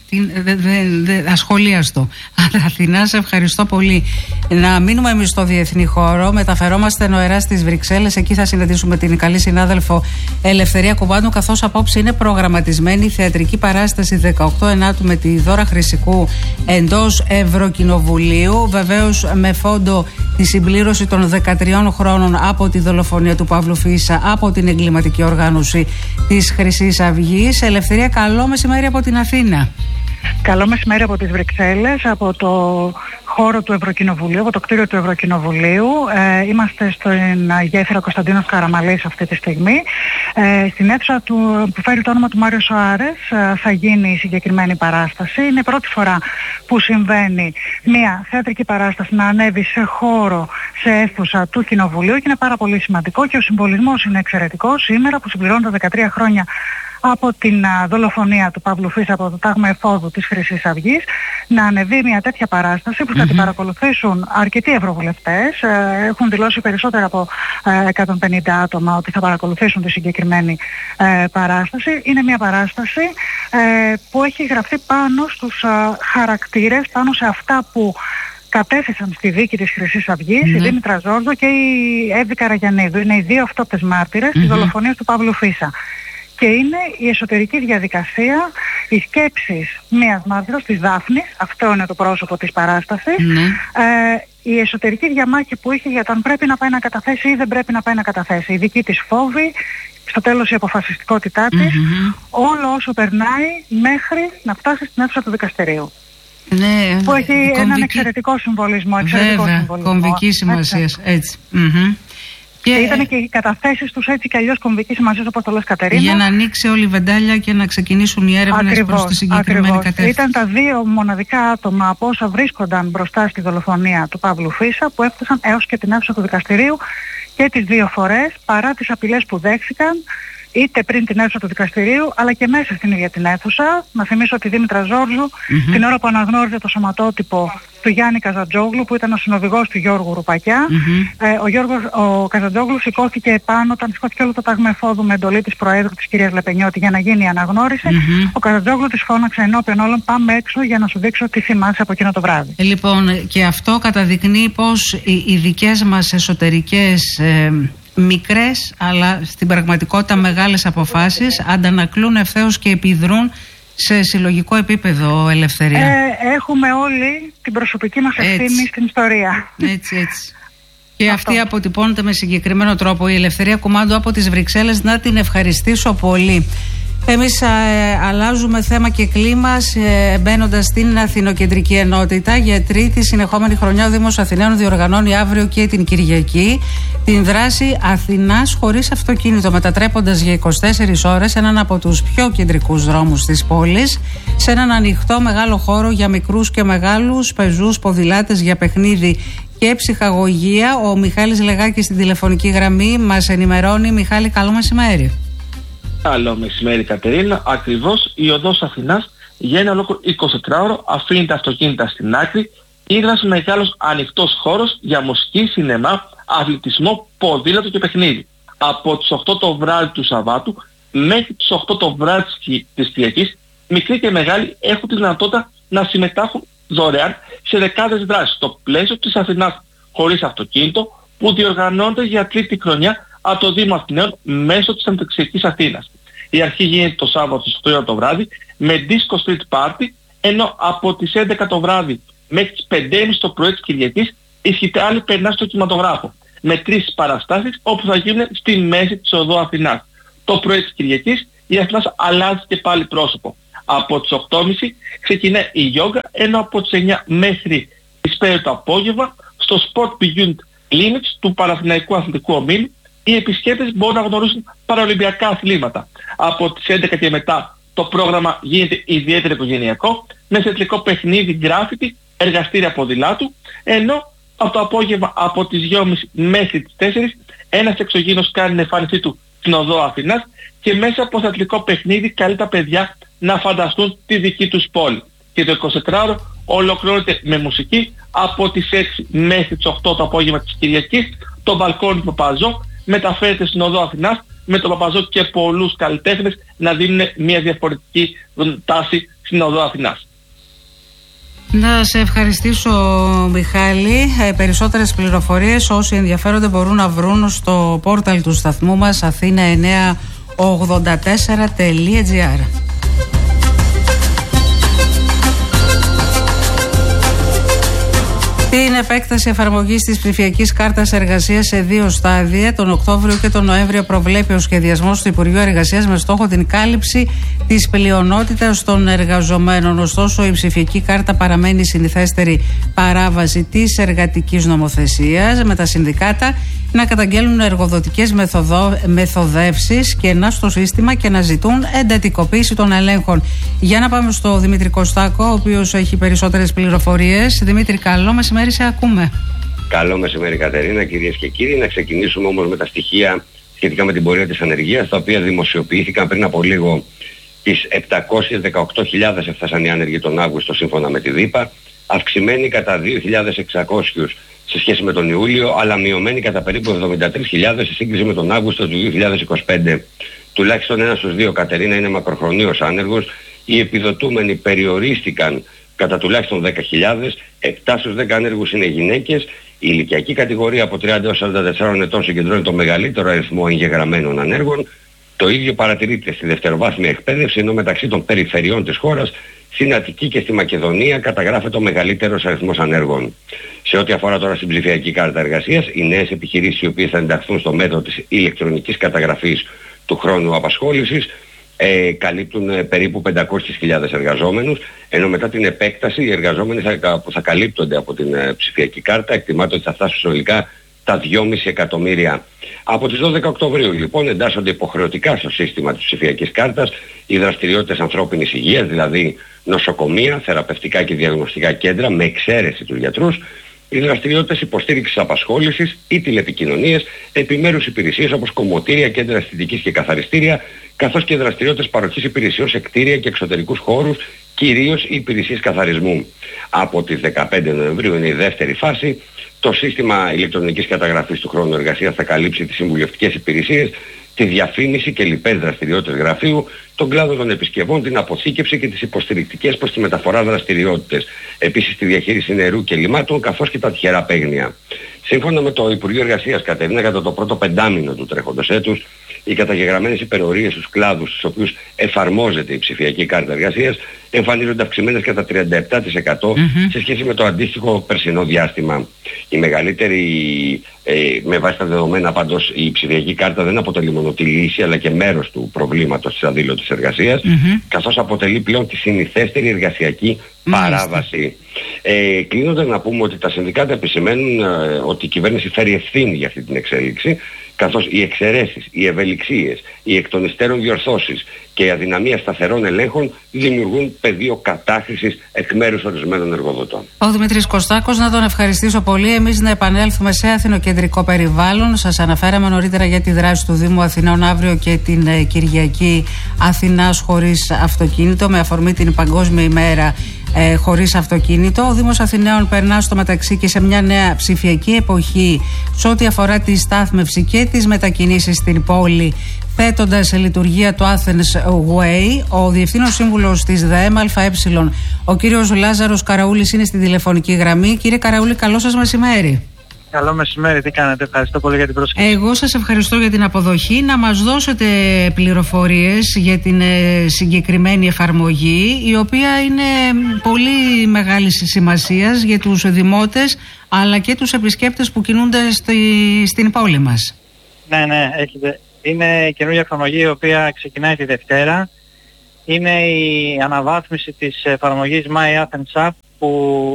ασχολίαστο. Αθηνά, σε ευχαριστώ πολύ. Να μείνουμε εμείς στο διεθνή χώρο. Μεταφερόμαστε νοερά στις Βρυξέλλες. Εκεί θα συναντήσουμε την καλή συνάδελφο Ελευθερία Κουμπάντου, καθώς απόψε είναι προγραμματισμένη η θεατρική παράσταση 18 Ενάτου με τη Δώρα Χρυσικού εντός Ευρωκοινοβουλίου. Βεβαίως με φόντο τη συμπλήρωση των 13 χρόνων από τη δολοφονία του Παύλου Φίσα από την εγκληματική οργάνωση της Χρυσής Αυγής. Ελευθερία, καλό μεσημέρι από την Αθήνα.
Καλό μεσημέρι από τις Βρυξέλλες, από το χώρο του Ευρωκοινοβουλίου, από το κτίριο του Ευρωκοινοβουλίου. Είμαστε στην γέφυρα Κωνσταντίνος Καραμαλής αυτή τη στιγμή. Στην αίθουσα που φέρει το όνομα του Μάριο Σοάρες θα γίνει η συγκεκριμένη παράσταση. Είναι η πρώτη φορά που συμβαίνει μια θεατρική παράσταση να ανέβει σε χώρο, σε αίθουσα του Κοινοβουλίου, και είναι πάρα πολύ σημαντικό και ο συμβολισμός είναι εξαιρετικός σήμερα που συμπληρώνονται 13 χρόνια από την δολοφονία του Παύλου Φίσα από το τάγμα εφόδου της Χρυσής Αυγής, να ανεβεί μια τέτοια παράσταση που θα την παρακολουθήσουν αρκετοί ευρωβουλευτές. Έχουν δηλώσει περισσότερα από 150 άτομα ότι θα παρακολουθήσουν τη συγκεκριμένη παράσταση. Είναι μια παράσταση που έχει γραφτεί πάνω στους χαρακτήρες, πάνω σε αυτά που κατέθεσαν στη δίκη της Χρυσής Αυγής, η Δήμητρα Ζόρζο και η Εύη Καραγιαννίδου. Είναι οι δύο αυτόπτες μάρτυρες της δολοφονίας του Παύλου Φίσα. Και είναι η εσωτερική διαδικασία, οι σκέψεις μιας μάρτυρας, της Δάφνης, αυτό είναι το πρόσωπο της παράστασης, η εσωτερική διαμάχη που είχε για το αν πρέπει να πάει να καταθέσει ή δεν πρέπει να πάει να καταθέσει, η δική της φόβη, στο τέλος η αποφασιστικότητά της, όλο όσο περνάει μέχρι να φτάσει στην αίθουσα του δικαστηρίου.
Ναι,
που έχει έναν εξαιρετικό συμβολισμό.
Κομβική σημασία, έτσι.
Και ήταν και οι καταθέσεις τους έτσι κι αλλιώς κομβικής σημασίας, όπως το λες, Κατερίνα.
Για να ανοίξει όλη η βεντάλια και να ξεκινήσουν οι έρευνες προς τη συγκεκριμένη κατεύθυνση.
Ήταν τα δύο μοναδικά άτομα από όσα βρίσκονταν μπροστά στη δολοφονία του Παύλου Φίσα που έφτασαν έως και την αίθουσα του δικαστηρίου και τις δύο φορές, παρά τις απειλές που δέχθηκαν, είτε πριν την αίθουσα του δικαστηρίου, αλλά και μέσα στην ίδια την αίθουσα. Να θυμίσω ότι η Δήμητρα Ζόρζου, την ώρα που αναγνώριζε το σωματότυπο του Γιάννη Καζαντζόγλου, που ήταν ο συνοδηγός του Γιώργου Ρουπακιά, ο Καζαντζόγλου σηκώθηκε επάνω, όταν σηκώθηκε όλο το τάγμα εφόδου με εντολή της Προέδρου της κυρίας Λεπενιώτη για να γίνει η αναγνώριση. Ο Καζαντζόγλου της φώναξε ενώπιον όλων: πάμε έξω για να σου δείξω τι θυμάσαι από εκείνο το βράδυ.
Λοιπόν, και αυτό καταδεικνύει πως οι δικές μας εσωτερικές μικρές αλλά στην πραγματικότητα μεγάλες αποφάσεις αντανακλούν ευθέως και επιδρούν σε συλλογικό επίπεδο, Ελευθερία.
Έχουμε όλοι την προσωπική μας ευθύνη στην ιστορία.
Έτσι. Και αυτή αποτυπώνεται με συγκεκριμένο τρόπο. Η Ελευθερία Κουμάντου από τις Βρυξέλλες, να την ευχαριστήσω πολύ. Εμείς αλλάζουμε θέμα και κλίμα μπαίνοντας στην Αθηνοκεντρική Ενότητα. Για τρίτη συνεχόμενη χρονιά ο Δήμος Αθηναίων διοργανώνει αύριο και την Κυριακή την δράση Αθηνάς χωρίς αυτοκίνητο, μετατρέποντας για 24 ώρες έναν από τους πιο κεντρικούς δρόμους της πόλης σε έναν ανοιχτό μεγάλο χώρο για μικρούς και μεγάλους, πεζούς, ποδηλάτες, για παιχνίδι και ψυχαγωγία. Ο Μιχάλης Λεγάκης στην τηλεφωνική γραμμή μας ενημερώνει. Μιχάλη, καλό μεσημέρι.
Καλό μεσημέρι, Κατερίνα. Ακριβώς η οδός Αθηνάς για ένα ολόκληρο 24ωρο αφήνει τα αυτοκίνητα στην άκρη. Είναι ένας μεγάλος ανοιχτός χώρος για μουσική, σινεμά, αθλητισμό, ποδήλατο και παιχνίδι. Από τις 8 το βράδυ του Σαββάτου μέχρι τις 8 το βράδυ της Κυριακής, μικροί και μεγάλοι έχουν τη δυνατότητα να συμμετάχουν δωρεάν σε δεκάδες δράσεις στο πλαίσιο της Αθηνάς χωρίς αυτοκίνητο, που διοργανώνεται για τρίτη χρονιά από το Δήμο Αθηναίων μέσω της Ανεπτυξιακής Αθήνας. Η αρχή γίνεται το Σάββατο στις 8 το βράδυ με disco street party, ενώ από τις 11 το βράδυ μέχρι τις 5.30 το πρωί της Κυριακής η σκητάλη περνά στο κινηματογράφο με 3 παραστάσεις όπου θα γίνουν στη μέση της οδού Αθηνάς. Το πρωί της Κυριακής η Αθηνάς αλλάζει και πάλι πρόσωπο. Από τις 8.30 ξεκινάει η γιόγκα, ενώ από τις 9 μέχρι τις 5 το απόγευμα στο Sport Beyond Limits του Παναθηναϊκού Αθλητικού Ομίλου οι επισκέπτες μπορούν να γνωρίσουν παραολυμπιακά αθλήματα. Από τις 11 και μετά το πρόγραμμα γίνεται ιδιαίτερα οικογενειακό, με θεατρικό παιχνίδι, γκράφιτι, εργαστήρια ποδηλάτου, ενώ από το απόγευμα από τις 2.30 μέχρι τις 4 ένας εξωγήινος κάνει την εμφάνισή του στην οδό Αθηνάς και μέσα από θεατρικό παιχνίδι καλεί τα παιδιά να φανταστούν τη δική τους πόλη. Και το 24ωρο ολοκληρώνεται με μουσική από τις 6 μέχρι τις 8 το απόγευμα της Κυριακής. Το μπαλκόνι του Παπαζό μεταφέρεται στην οδό Αθηνάς με τον Παπαζό και πολλούς καλλιτέχνες να δίνουν μια διαφορετική τάση στην οδό Αθηνάς.
Να σε ευχαριστήσω, Μιχάλη. Περισσότερες πληροφορίες όσοι ενδιαφέρονται μπορούν να βρουν στο πόρταλ του σταθμού μας athena984.gr. Την επέκταση εφαρμογής της ψηφιακής κάρτας εργασίας σε 2 στάδια, τον Οκτώβριο και τον Νοέμβριο, προβλέπει ο σχεδιασμός του Υπουργείου Εργασίας με στόχο την κάλυψη της πλειονότητας των εργαζομένων. Ωστόσο, η ψηφιακή κάρτα παραμένει συνηθέστερη παράβαση της εργατικής νομοθεσίας, με τα συνδικάτα να καταγγέλνουν εργοδοτικές μεθοδεύσεις κενά στο σύστημα και να ζητούν εντατικοποίηση των ελέγχων. Για να πάμε στο Δημήτρη Κωστάκο, ο οποίος έχει περισσότερες πληροφορίες. Δημήτρη, καλό μεσημέρι, σε ακούμε.
Καλό μεσημέρι, Κατερίνα, κυρίες και κύριοι. Να ξεκινήσουμε όμως με τα στοιχεία σχετικά με την πορεία της ανεργίας, τα οποία δημοσιοποιήθηκαν πριν από λίγο. Τις 718.000 έφτασαν οι άνεργοι τον Αύγουστο σύμφωνα με τη ΔΥΠΑ, αυξημένοι κατά 2.600 σε σχέση με τον Ιούλιο, αλλά μειωμένοι κατά περίπου 73.000 σε σύγκριση με τον Αύγουστο του 2025. Τουλάχιστον 1 στους 2, Κατερίνα, είναι μακροχρονίως άνεργος. Οι επιδοτούμενοι περιορίστηκαν κατά τουλάχιστον 10.000, 7 στους 10 άνεργους είναι γυναίκες. Η ηλικιακή κατηγορία από 30 έως 44 ετών συγκεντρώνει το μεγαλύτερο αριθμό εγγεγραμμένων ανέργων. Το ίδιο παρατηρείται στη δευτεροβάθμια εκπαίδευση, ενώ μεταξύ των περιφερειών της χώρας, στην Αττική και στη Μακεδονία, καταγράφεται ο μεγαλύτερος αριθμός ανέργων. Σε ό,τι αφορά τώρα στην ψηφιακή κάρτα εργασίας, οι νέες επιχειρήσεις οι οποίες θα ενταχθούν στο μέτρο της ηλεκτρονικής καταγραφής του χρόνου απασχόλησης καλύπτουν περίπου 500.000 εργαζόμενους, ενώ μετά την επέκταση οι εργαζόμενοι που θα καλύπτονται από την ψηφιακή κάρτα εκτιμάται ότι θα φτάσουν συνολικά τα 2,5 εκατομμύρια. Από τις 12 Οκτωβρίου λοιπόν εντάσσονται υποχρεωτικά στο σύστημα της ψηφιακής κάρτας οι δραστηριότητες ανθρώπινης υγείας, δηλαδή νοσοκομεία, θεραπευτικά και διαγνωστικά κέντρα, με εξαίρεση τους γιατρούς, οι δραστηριότητες υποστήριξης απασχόλησης ή τηλεπικοινωνίες, επιμέρους υπηρεσίες όπως κομμωτήρια, κέντρα αισθητικής και καθαριστήρια, καθώς και δραστηριότητες παροχής υπηρεσιών σε κτίρια και εξωτερικούς χώρους, κυρίως οι υπηρεσίες καθαρισμού. Από τις 15 Νοεμβρίου είναι η δεύτερη φάση. Το σύστημα ηλεκτρονικής καταγραφής του χρόνου εργασίας θα καλύψει τις συμβουλευτικές υπηρεσίες, τη διαφήμιση και λοιπές δραστηριότητες γραφείου, τον κλάδο των επισκευών, την αποθήκευση και τις υποστηρικτικές προς τη μεταφορά δραστηριότητες. Επίσης τη διαχείριση νερού και λιμάτων, καθώς και τα τυχερά παίγνια. Σύμφωνα με το Υπουργείο Εργασίας, Κατερίνα, κατά το πρώτο πεντάμινο του τρέχοντος έτους, οι καταγεγραμμένες υπερορίες στους κλάδους στους οποίους εφαρμόζεται η ψηφιακή κάρτα εργασίας εμφανίζονται αυξημένες κατά 37% σε σχέση με το αντίστοιχο περσινό διάστημα. Η μεγαλύτερη, με βάση τα δεδομένα πάντως, η ψηφιακή κάρτα δεν αποτελεί μόνο τη λύση αλλά και μέρος του προβλήματος της αδήλωτης εργασίας, καθώς αποτελεί πλέον τη συνηθέστερη εργασιακή παράβαση. Κλείνοντας να πούμε ότι τα συνδικάτα επισημαίνουν ότι η κυβέρνηση φέρει ευθύνη για αυτή την εξέλιξη, καθώς οι εξαιρέσεις, οι ευελιξίες, οι εκ των υστέρων διορθώσεις και η αδυναμία σταθερών ελέγχων δημιουργούν πεδίο κατάχρησης εκ μέρους ορισμένων εργοδοτών.
Ο Δημήτρης Κωστάκος, να τον ευχαριστήσω πολύ. Εμείς να επανέλθουμε σε αθηνοκεντρικό περιβάλλον. Σας αναφέραμε νωρίτερα για τη δράση του Δήμου Αθηνών αύριο και την Κυριακή Αθηνάς χωρίς αυτοκίνητο, με αφορμή την Παγκόσμια ημέρα χωρίς αυτοκίνητο. Ο Δήμος Αθηναίων περνά στο μεταξύ και σε μια νέα ψηφιακή εποχή σε ό,τι αφορά τη στάθμευση και τις μετακινήσεις στην πόλη, θέτοντας σε λειτουργία το Athens Way. Ο Διευθύνων Σύμβουλος της ΔΕΜ ΑΕ, ο κύριος Λάζαρος Καραούλης, είναι στη τηλεφωνική γραμμή. Κύριε Καραούλη, καλό σας μεσημέρι.
Καλό μεσημέρι, τι κάνετε? Ευχαριστώ πολύ για την πρόσκληση.
Εγώ σας ευχαριστώ για την αποδοχή. Να μας δώσετε πληροφορίες για την συγκεκριμένη εφαρμογή, η οποία είναι πολύ μεγάλης σημασίας για τους δημότες αλλά και τους επισκέπτες που κινούνται στην πόλη μας.
Ναι, έχετε. Είναι καινούργια εφαρμογή η οποία ξεκινάει τη Δευτέρα. Είναι η αναβάθμιση της εφαρμογής My Athens App, που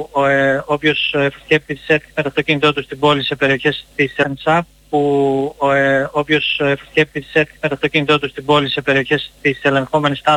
όποιος επισκέπτης έρθει με το αυτοκίνητό του στην πόλη σε περιοχές της Athens App, όποιος επισκέπτης έρθει με το αυτοκίνητό του στην πόλη σε περιοχές της ελεγχόμενης